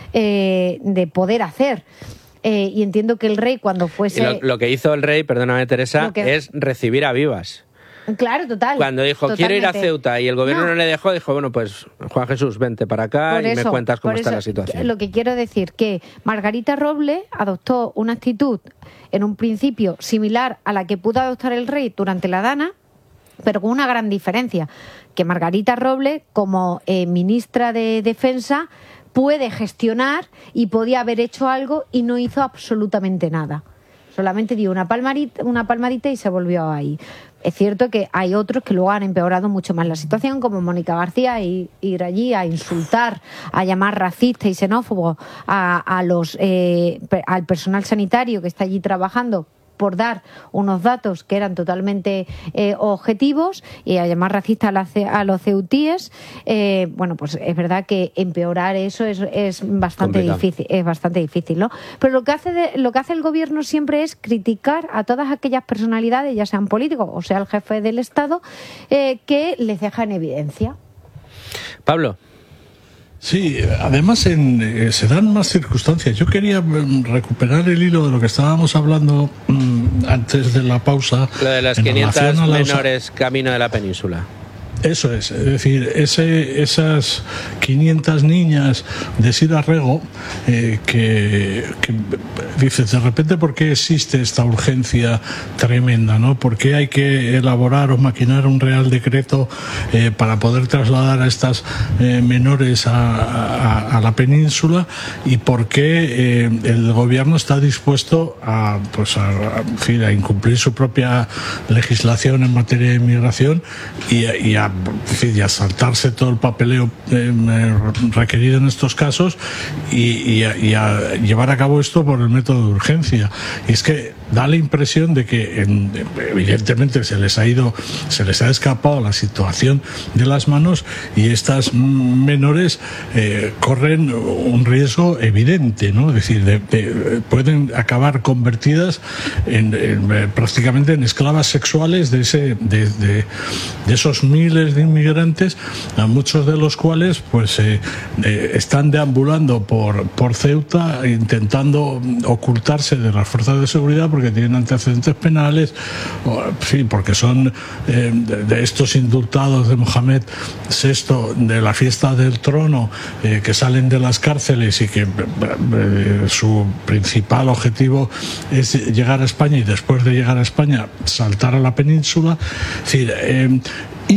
eh, de poder hacer. Eh, y entiendo que el rey cuando fuese... Lo, lo que hizo el rey, perdóname Teresa, que... es recibir a Vivas. Claro, total. Cuando dijo, totalmente. quiero ir a Ceuta y el gobierno no, no le dejó, dijo, bueno, pues Juan Jesús, vente para acá por y eso, me cuentas cómo está eso, la situación. Lo que quiero decir que Margarita Roble adoptó una actitud en un principio similar a la que pudo adoptar el rey durante la Dana, pero con una gran diferencia, que Margarita Roble, como eh, ministra de Defensa, puede gestionar y podía haber hecho algo y no hizo absolutamente nada. Solamente dio una palmadita, una palmadita y se volvió ahí. Es cierto que hay otros que luego han empeorado mucho más la situación, como Mónica García, y ir allí a insultar, a llamar racista y xenófobo a, a los, eh, al personal sanitario que está allí trabajando, por dar unos datos que eran totalmente eh, objetivos, y a llamar racista a, la, a los ceutíes. Eh, bueno, pues es verdad que empeorar eso es, es bastante Complicado. difícil, es bastante difícil, ¿no? Pero lo que hace de, lo que hace el gobierno siempre es criticar a todas aquellas personalidades, ya sean políticos o sea el jefe del Estado, eh, que les deja en evidencia. Pablo. Sí, además en, eh, se dan más circunstancias. Yo quería mm, recuperar el hilo de lo que estábamos hablando mm, antes de la pausa. Lo de las quinientas menores camino de la península. Eso es, es decir, ese, esas quinientas niñas de Sira Rego, eh, que, que dices, de repente, ¿por qué existe esta urgencia tremenda, ¿no? ¿Por qué hay que elaborar o maquinar un real decreto eh, para poder trasladar a estas eh, menores a, a, a la península? ¿Y por qué eh, el gobierno está dispuesto a, pues a, a, en fin, a incumplir su propia legislación en materia de inmigración y, y a y a saltarse todo el papeleo eh, requerido en estos casos y, y, a, y a llevar a cabo esto por el método de urgencia? Y es que da la impresión de que en, evidentemente se les ha ido, se les ha escapado la situación de las manos y estas menores eh, corren un riesgo evidente, ¿no? Es decir, de, de, pueden acabar convertidas en, en, prácticamente en esclavas sexuales de, ese, de, de, de esos miles de inmigrantes, a muchos de los cuales pues eh, eh, están deambulando por, por Ceuta intentando ocultarse de las fuerzas de seguridad porque tienen antecedentes penales, o, sí, porque son eh, de, de estos indultados de Mohamed sexto de la fiesta del trono, eh, que salen de las cárceles y que eh, su principal objetivo es llegar a España y después de llegar a España saltar a la península. Es decir, eh, y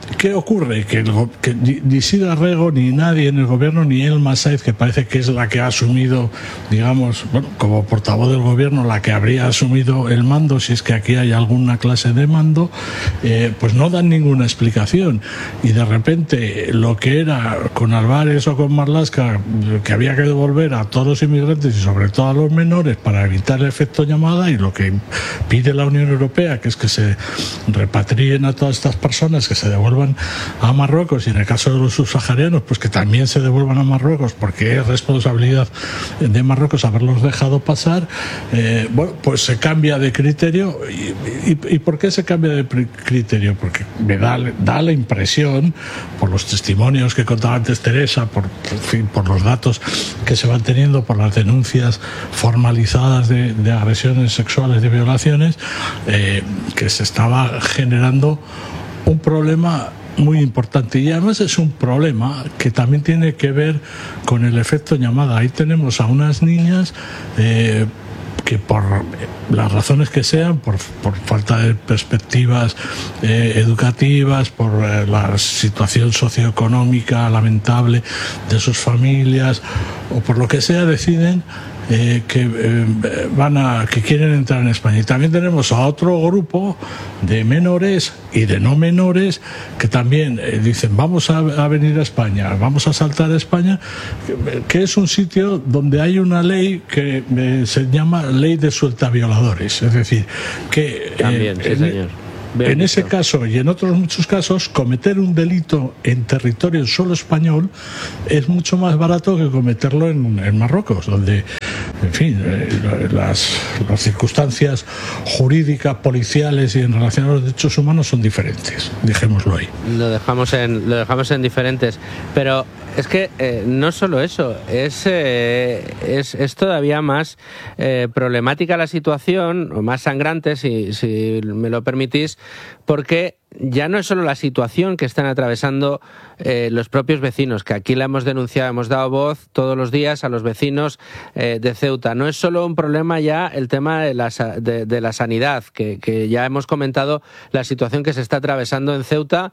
¿qué ocurre? Que, el, que ni Sira Rego, ni nadie en el gobierno, ni Elma Saez, que parece que es la que ha asumido, digamos, bueno, como portavoz del gobierno, la que habría asumido el mando, si es que aquí hay alguna clase de mando, eh, pues no dan ninguna explicación. Y de repente lo que era con Álvarez o con Marlaska, que había que devolver a todos los inmigrantes y sobre todo a los menores para evitar el efecto llamada, y lo que pide la Unión Europea, que es que se repatrien a todas estas personas, que se devuelvan a Marruecos, y en el caso de los subsaharianos, pues que también se devuelvan a Marruecos, porque es responsabilidad de Marruecos haberlos dejado pasar. Eh, bueno, pues se cambia de criterio. ¿Y, y, y por qué se cambia de criterio? Porque me da, da la impresión, por los testimonios que contaba antes Teresa, por, por, fin, por los datos que se van teniendo, por las denuncias formalizadas de, de agresiones sexuales, de violaciones, eh, que se estaba generando un problema muy importante. Y además es un problema que también tiene que ver con el efecto llamada. Ahí tenemos a unas niñas eh, que por las razones que sean, por, por falta de perspectivas eh, educativas, por eh, la situación socioeconómica lamentable de sus familias, o por lo que sea, deciden Eh, que eh, van a que quieren entrar en España. Y también tenemos a otro grupo de menores y de no menores que también eh, dicen vamos a, a venir a España, vamos a saltar a España, que, que es un sitio donde hay una ley que eh, se llama ley de sueltavioladores, es decir, que también, eh, sí, señor. Bien en visto. ese caso y en otros muchos casos, cometer un delito en territorio solo español es mucho más barato que cometerlo en, en Marruecos, donde, en fin, eh, las, las circunstancias jurídicas, policiales y en relación a los derechos humanos son diferentes, dejémoslo ahí. Lo dejamos en, lo dejamos en diferentes, pero es que eh, no solo eso, es, eh, es, es todavía más eh, problemática la situación, o más sangrante, si, si me lo permitís, porque ya no es solo la situación que están atravesando eh, los propios vecinos, que aquí la hemos denunciado, hemos dado voz todos los días a los vecinos eh, de Ceuta. No es solo un problema ya el tema de la, de, de la sanidad, que, que ya hemos comentado la situación que se está atravesando en Ceuta.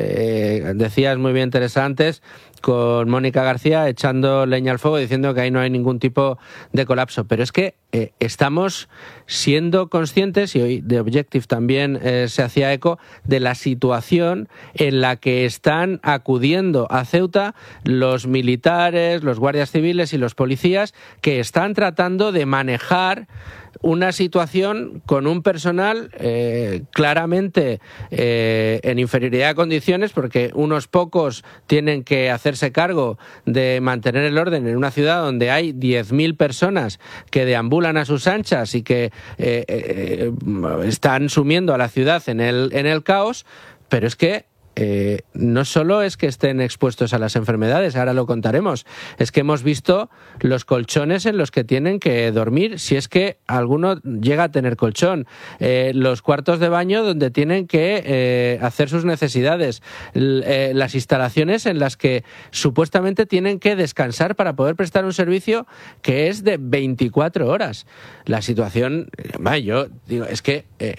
Eh, decías muy bien, Teresa, antes, con Mónica García echando leña al fuego, diciendo que ahí no hay ningún tipo de colapso. Pero es que eh, estamos siendo conscientes, y hoy The Objective también eh, se hacía eco, de la situación en la que están acudiendo a Ceuta los militares, los guardias civiles y los policías, que están tratando de manejar una situación con un personal eh, claramente eh, en inferioridad de condiciones, porque unos pocos tienen que hacerse cargo de mantener el orden en una ciudad donde hay diez mil personas que deambulan a sus anchas y que eh, eh, están sumiendo a la ciudad en el, en el caos. Pero es que Eh, no solo es que estén expuestos a las enfermedades, ahora lo contaremos, es que hemos visto los colchones en los que tienen que dormir, si es que alguno llega a tener colchón, eh, los cuartos de baño donde tienen que eh, hacer sus necesidades, L eh, las instalaciones en las que supuestamente tienen que descansar para poder prestar un servicio que es de veinticuatro horas. La situación, bah, yo digo, es que eh,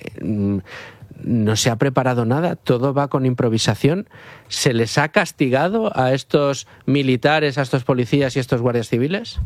no se ha preparado nada, todo va con improvisación. ¿Se les ha castigado a estos militares, a estos policías y a estos guardias civiles?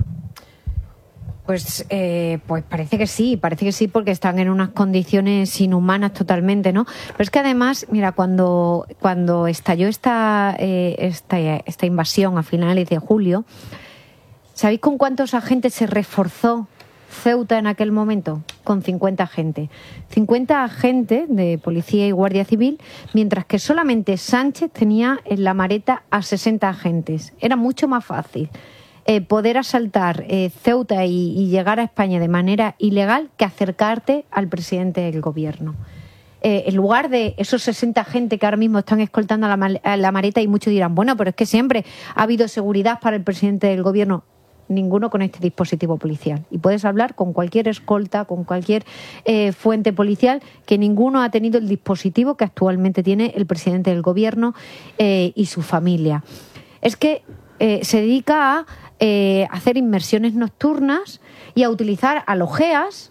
Pues, eh, pues parece que sí, parece que sí, porque están en unas condiciones inhumanas totalmente, ¿no? Pero es que además, mira, cuando, cuando estalló esta, eh, esta, esta invasión a finales de julio, ¿sabéis con cuántos agentes se reforzó Ceuta en aquel momento? Con cincuenta agentes. cincuenta agentes de policía y guardia civil, mientras que solamente Sánchez tenía en la Mareta a sesenta agentes. Era mucho más fácil eh, poder asaltar eh, Ceuta y, y llegar a España de manera ilegal que acercarte al presidente del gobierno. Eh, en lugar de esos sesenta agentes que ahora mismo están escoltando a la, a la Mareta, y muchos dirán, bueno, pero es que siempre ha habido seguridad para el presidente del gobierno. Ninguno con este dispositivo policial. Y puedes hablar con cualquier escolta, con cualquier eh, fuente policial, que ninguno ha tenido el dispositivo que actualmente tiene el presidente del gobierno eh, y su familia. Es que eh, se dedica a eh, hacer inmersiones nocturnas y a utilizar a los G E A S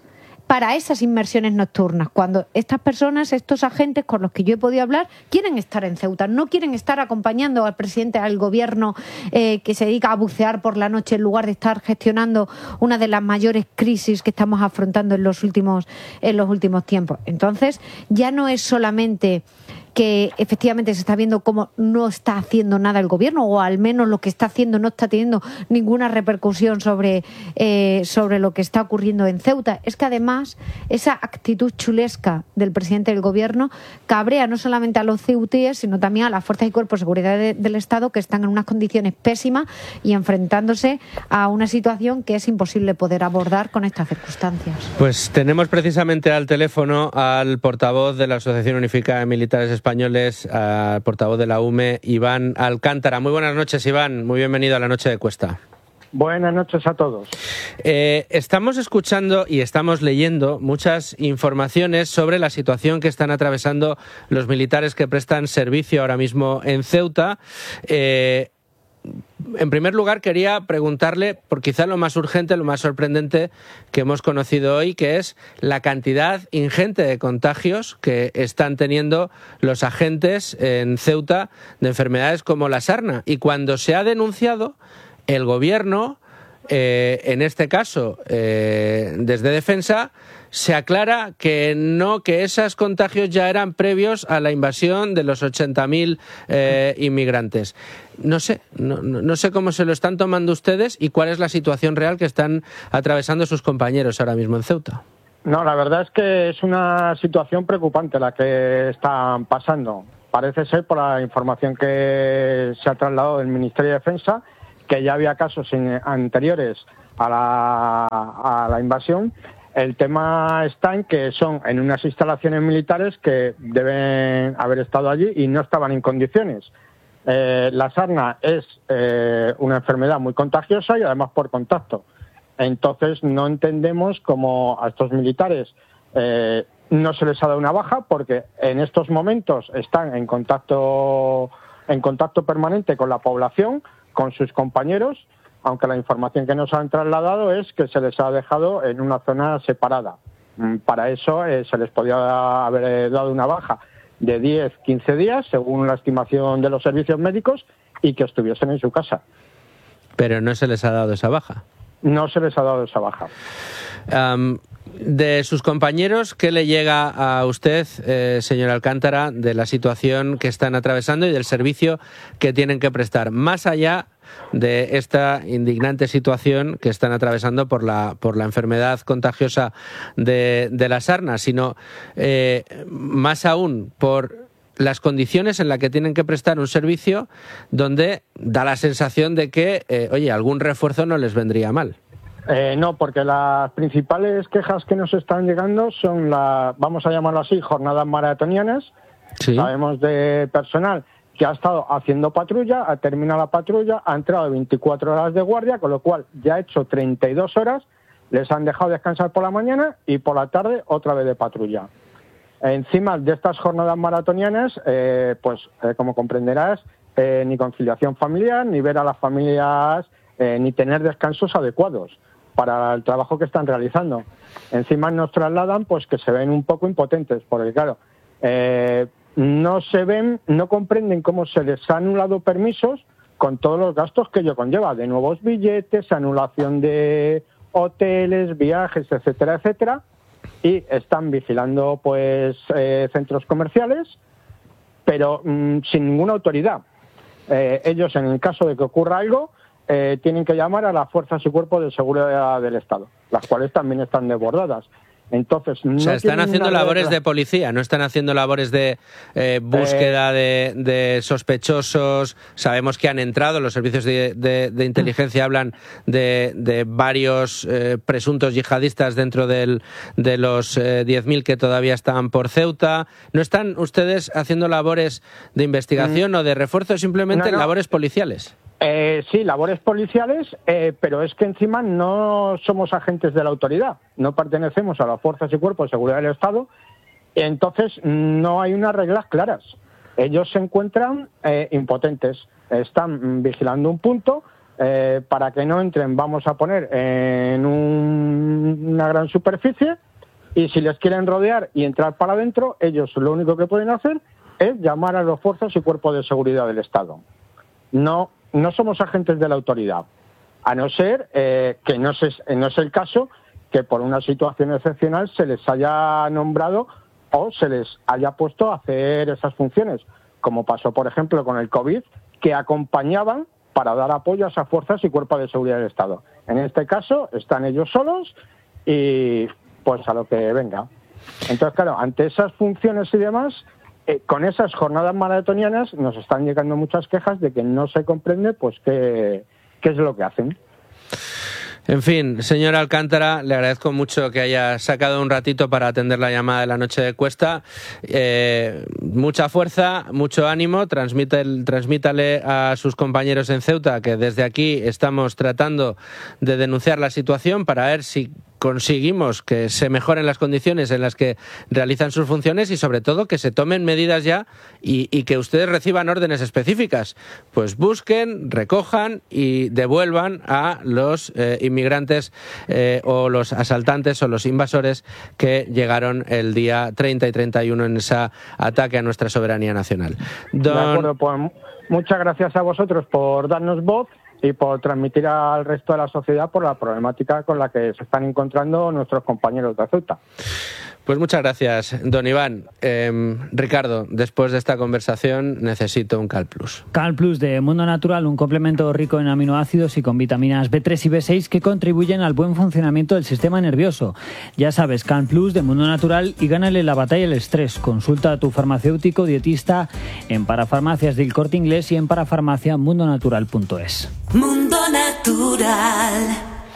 para esas inmersiones nocturnas, cuando estas personas, estos agentes con los que yo he podido hablar, quieren estar en Ceuta, no quieren estar acompañando al presidente, al gobierno eh, que se dedica a bucear por la noche en lugar de estar gestionando una de las mayores crisis que estamos afrontando en los últimos, en los últimos tiempos. Entonces, ya no es solamente que efectivamente se está viendo cómo no está haciendo nada el gobierno, o al menos lo que está haciendo no está teniendo ninguna repercusión sobre, eh, sobre lo que está ocurriendo en Ceuta. Es que además esa actitud chulesca del presidente del gobierno cabrea no solamente a los ceutíes, sino también a las fuerzas y cuerpos de seguridad de, del Estado, que están en unas condiciones pésimas y enfrentándose a una situación que es imposible poder abordar con estas circunstancias. Pues tenemos precisamente al teléfono al portavoz de la Asociación Unificada de Militares Españoles, al portavoz de la U M E, Iván Alcántara. Muy buenas noches, Iván. Muy bienvenido a la Noche de Cuesta. Buenas noches a todos. Eh, estamos escuchando y estamos leyendo muchas informaciones sobre la situación que están atravesando los militares que prestan servicio ahora mismo en Ceuta. Eh, En primer lugar, quería preguntarle por quizá lo más urgente, lo más sorprendente que hemos conocido hoy, que es la cantidad ingente de contagios que están teniendo los agentes en Ceuta de enfermedades como la sarna. Y cuando se ha denunciado, el gobierno, eh, en este caso eh, desde Defensa, se aclara que no, que esos contagios ya eran previos a la invasión de los ochenta mil eh, inmigrantes. No sé, no, no sé cómo se lo están tomando ustedes y cuál es la situación real que están atravesando sus compañeros ahora mismo en Ceuta. No, la verdad es que es una situación preocupante la que están pasando. Parece ser, por la información que se ha trasladado del Ministerio de Defensa, que ya había casos anteriores a la, a la invasión. El tema está en que son en unas instalaciones militares que deben haber estado allí y no estaban en condiciones. Eh, la sarna es eh, una enfermedad muy contagiosa y además por contacto. Entonces no entendemos cómo a estos militares eh, no se les ha dado una baja, porque en estos momentos están en contacto, en contacto permanente con la población, con sus compañeros, aunque la información que nos han trasladado es que se les ha dejado en una zona separada. Para eso eh, se les podía haber dado una baja de diez a quince días, según la estimación de los servicios médicos, y que estuviesen en su casa. Pero no se les ha dado esa baja. No se les ha dado esa baja. Um, de sus compañeros, ¿qué le llega a usted, eh, señor Alcántara, de la situación que están atravesando y del servicio que tienen que prestar, más allá de esta indignante situación que están atravesando por la por la enfermedad contagiosa de, de la sarna, sino eh, más aún por las condiciones en las que tienen que prestar un servicio donde da la sensación de que, eh, oye, algún refuerzo no les vendría mal? Eh, no, porque las principales quejas que nos están llegando son las, vamos a llamarlo así, jornadas maratonianas. Sí. Sabemos de personal que ha estado haciendo patrulla, ha terminado la patrulla, ha entrado veinticuatro horas de guardia, con lo cual ya ha hecho treinta y dos horas, les han dejado descansar por la mañana y por la tarde otra vez de patrulla. Encima de estas jornadas maratonianas, eh, pues eh, como comprenderás, eh, ni conciliación familiar, ni ver a las familias, eh, ni tener descansos adecuados para el trabajo que están realizando. Encima nos trasladan pues que se ven un poco impotentes, porque claro, eh, no se ven, no comprenden cómo se les ha anulado permisos con todos los gastos que ello conlleva, de nuevos billetes, anulación de hoteles, viajes, etcétera, etcétera, y están vigilando pues eh, centros comerciales, pero mmm, sin ninguna autoridad. Eh, ellos, en el caso de que ocurra algo, eh, tienen que llamar a las fuerzas y cuerpos de seguridad del Estado, las cuales también están desbordadas. Entonces, no o sea, están haciendo labores regla. de policía, no están haciendo labores de eh, búsqueda eh, de, de sospechosos. Sabemos que han entrado, los servicios de, de, de inteligencia hablan de, de varios eh, presuntos yihadistas dentro del, de los eh, diez mil que todavía están por Ceuta. ¿No están ustedes haciendo labores de investigación mm. o de refuerzo, simplemente no, no. labores policiales? Eh, sí, labores policiales, eh, pero es que encima no somos agentes de la autoridad, no pertenecemos a las fuerzas y cuerpos de seguridad del Estado, y entonces no hay unas reglas claras. Ellos se encuentran eh, impotentes, están vigilando un punto eh, para que no entren, vamos a poner, en un, una gran superficie, Y si les quieren rodear y entrar para adentro, ellos lo único que pueden hacer es llamar a los fuerzas y cuerpos de seguridad del Estado. No, no somos agentes de la autoridad, a no ser eh, que no, se, no es el caso que por una situación excepcional se les haya nombrado o se les haya puesto a hacer esas funciones, como pasó, por ejemplo, con el COVID, que acompañaban para dar apoyo a esas fuerzas y cuerpos de seguridad del Estado. En este caso, están ellos solos y pues a lo que venga. Entonces, claro, ante esas funciones y demás, eh, con esas jornadas maratonianas nos están llegando muchas quejas de que no se comprende pues qué, qué es lo que hacen. En fin, señor Alcántara, le agradezco mucho que haya sacado un ratito para atender la llamada de la noche de Cuesta. Eh, mucha fuerza, mucho ánimo, transmite, transmítale a sus compañeros en Ceuta que desde aquí estamos tratando de denunciar la situación para ver si conseguimos que se mejoren las condiciones en las que realizan sus funciones y sobre todo que se tomen medidas ya y, y que ustedes reciban órdenes específicas. Pues busquen, recojan y devuelvan a los eh, inmigrantes eh, o los asaltantes o los invasores que llegaron el día treinta y treinta y uno en ese ataque a nuestra soberanía nacional. Don... De acuerdo, pues muchas gracias a vosotros por darnos voz y por transmitir al resto de la sociedad por la problemática con la que se están encontrando nuestros compañeros de Ceuta. Pues muchas gracias, don Iván. Eh, Ricardo, después de esta conversación necesito un CalPlus. CalPlus de Mundo Natural, un complemento rico en aminoácidos y con vitaminas B tres y B seis que contribuyen al buen funcionamiento del sistema nervioso. Ya sabes, CalPlus de Mundo Natural y gánale la batalla al estrés. Consulta a tu farmacéutico dietista en Parafarmacias del Corte Inglés y en parafarmacia mundo natural punto es. Mundo Natural.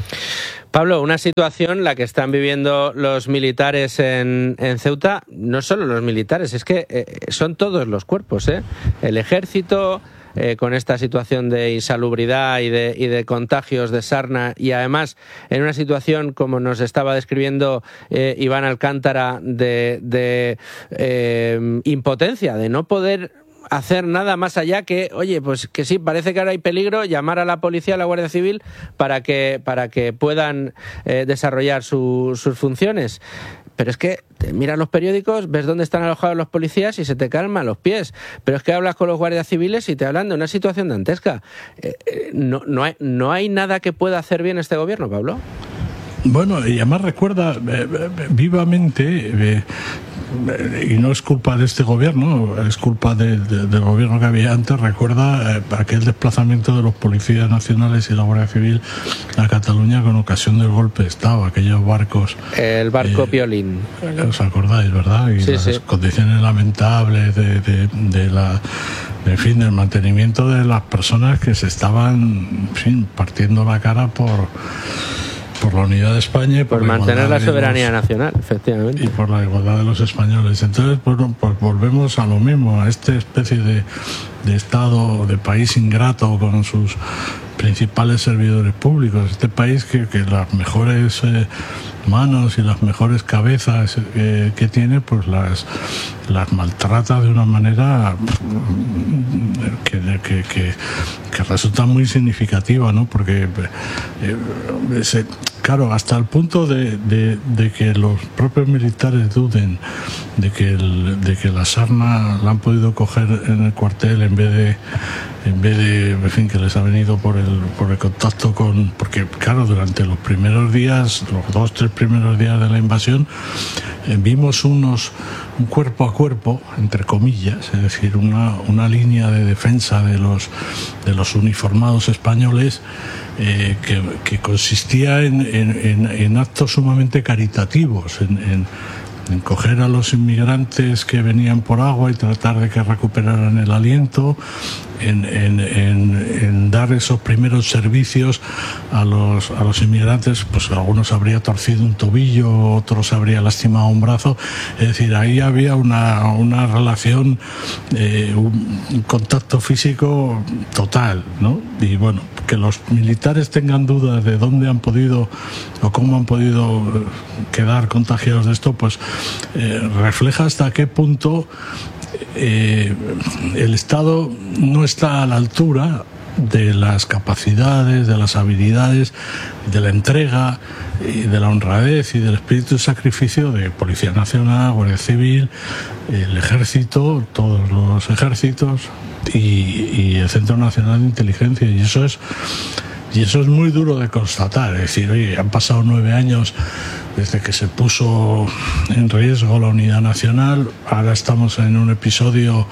Pablo, una situación la que están viviendo los militares en, en Ceuta, no solo los militares, es que eh, son todos los cuerpos, ¿eh? El ejército, eh, con esta situación de insalubridad y de, y de contagios de sarna y además en una situación, como nos estaba describiendo eh, Iván Alcántara, de, de eh, impotencia, de no poder hacer nada más allá que, oye, pues que sí, parece que ahora hay peligro, llamar a la policía, a la Guardia Civil para que, para que puedan eh, desarrollar su, sus funciones. Pero es que te miras los periódicos, ves dónde están alojados los policías y se te calman los pies. Pero es que hablas con los guardias civiles y te hablan de una situación dantesca. Eh, eh, no, no, hay, no hay nada que pueda hacer bien este gobierno, Pablo. Bueno, y además recuerda eh, vivamente, eh, y no es culpa de este gobierno, es culpa de, de, del gobierno que había antes, recuerda eh, aquel desplazamiento de los policías nacionales y la Guardia Civil a Cataluña con ocasión del golpe de Estado, aquellos barcos. El barco eh, Piolín. Os acordáis, ¿verdad? Y sí, las sí. condiciones lamentables de, de, de la... en fin, del mantenimiento de las personas que se estaban, en fin, partiendo la cara por... por la unidad de España y por, por mantener la soberanía los, nacional, efectivamente. Y por la igualdad de los españoles. Entonces, pues, pues volvemos a lo mismo, a esta especie de, de Estado, de país ingrato con sus principales servidores públicos. Este país que, que las mejores eh, manos y las mejores cabezas eh, que tiene, pues las, las maltrata de una manera que, que, que, que resulta muy significativa, ¿no? Porque eh, se, claro, hasta el punto de, de, de que los propios militares duden de que, el, de que la sarna la han podido coger en el cuartel en vez de en vez de, en fin, que les ha venido por el por el contacto con... Porque, claro, durante los primeros días, los dos, tres primeros días de la invasión, eh, vimos unos un cuerpo a cuerpo, entre comillas, es decir, una, una línea de defensa de los, de los uniformados españoles eh, que, que consistía en, en, en, en actos sumamente caritativos, en, en en coger a los inmigrantes que venían por agua y tratar de que recuperaran el aliento, en, en, en, en dar esos primeros servicios a los, a los inmigrantes. Pues algunos habría torcido un tobillo, otros habría lastimado un brazo. Es decir, ahí había una, una relación, eh, un, un contacto físico total, ¿no? Y bueno, que los militares tengan dudas de dónde han podido o cómo han podido quedar contagiados de esto, pues eh, refleja hasta qué punto eh, el Estado no está a la altura de las capacidades, de las habilidades, de la entrega y de la honradez y del espíritu de sacrificio de Policía Nacional, Guardia Civil, el Ejército, todos los ejércitos y, y el Centro Nacional de Inteligencia. Y eso es y eso es muy duro de constatar. Es decir, oye, han pasado nueve años desde que se puso en riesgo la unidad nacional. Ahora estamos en un episodio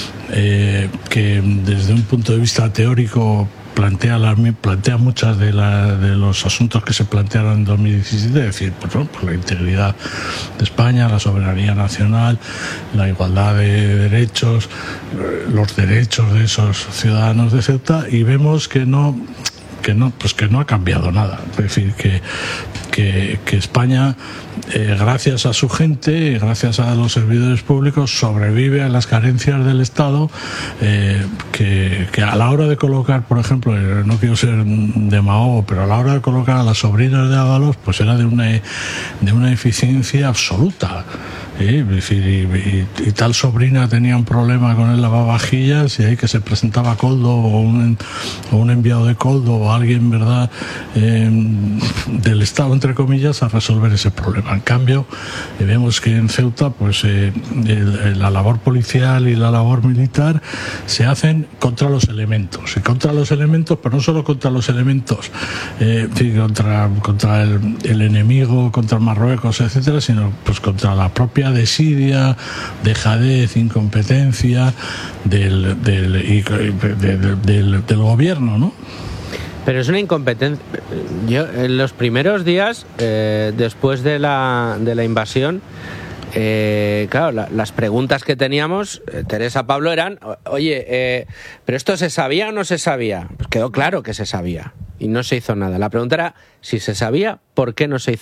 eh, que desde un punto de vista teórico plantea, la, plantea muchas de, la, de los asuntos que se plantearon en dos mil diecisiete, es decir, pues, ¿no? pues la integridad de España, la soberanía nacional, la igualdad de derechos, los derechos de esos ciudadanos de Ceuta, y vemos que no que no pues que no ha cambiado nada. Es decir, que que, que España, eh, gracias a su gente, gracias a los servidores públicos, sobrevive a las carencias del Estado, eh, que, que a la hora de colocar, por ejemplo, eh, no quiero ser demagogo, pero a la hora de colocar a las sobrinas de Ábalos, pues era de una, de una eficiencia absoluta. ¿Eh? Es decir, y, y, y tal sobrina tenía un problema con el lavavajillas y ahí que se presentaba Coldo o un, o un enviado de Coldo o alguien, ¿verdad?, eh, del Estado, entre comillas, a resolver ese problema. En cambio, eh, vemos que en Ceuta, pues eh, el, la labor policial y la labor militar se hacen contra los elementos. Y contra los elementos, pero no solo contra los elementos, eh, contra, contra el, el enemigo, contra Marruecos, etcétera, sino pues contra la propia desidia, dejadez, incompetencia del, del, y, del, del, del gobierno, ¿no? Pero es una incompetencia. Yo, en los primeros días, eh, después de la, de la invasión, eh, claro, la, las preguntas que teníamos, eh, Teresa, Pablo, eran, oye, eh, ¿pero esto se sabía o no se sabía? Pues quedó claro que se sabía y no se hizo nada. La pregunta era, si se sabía, ¿por qué no se hizo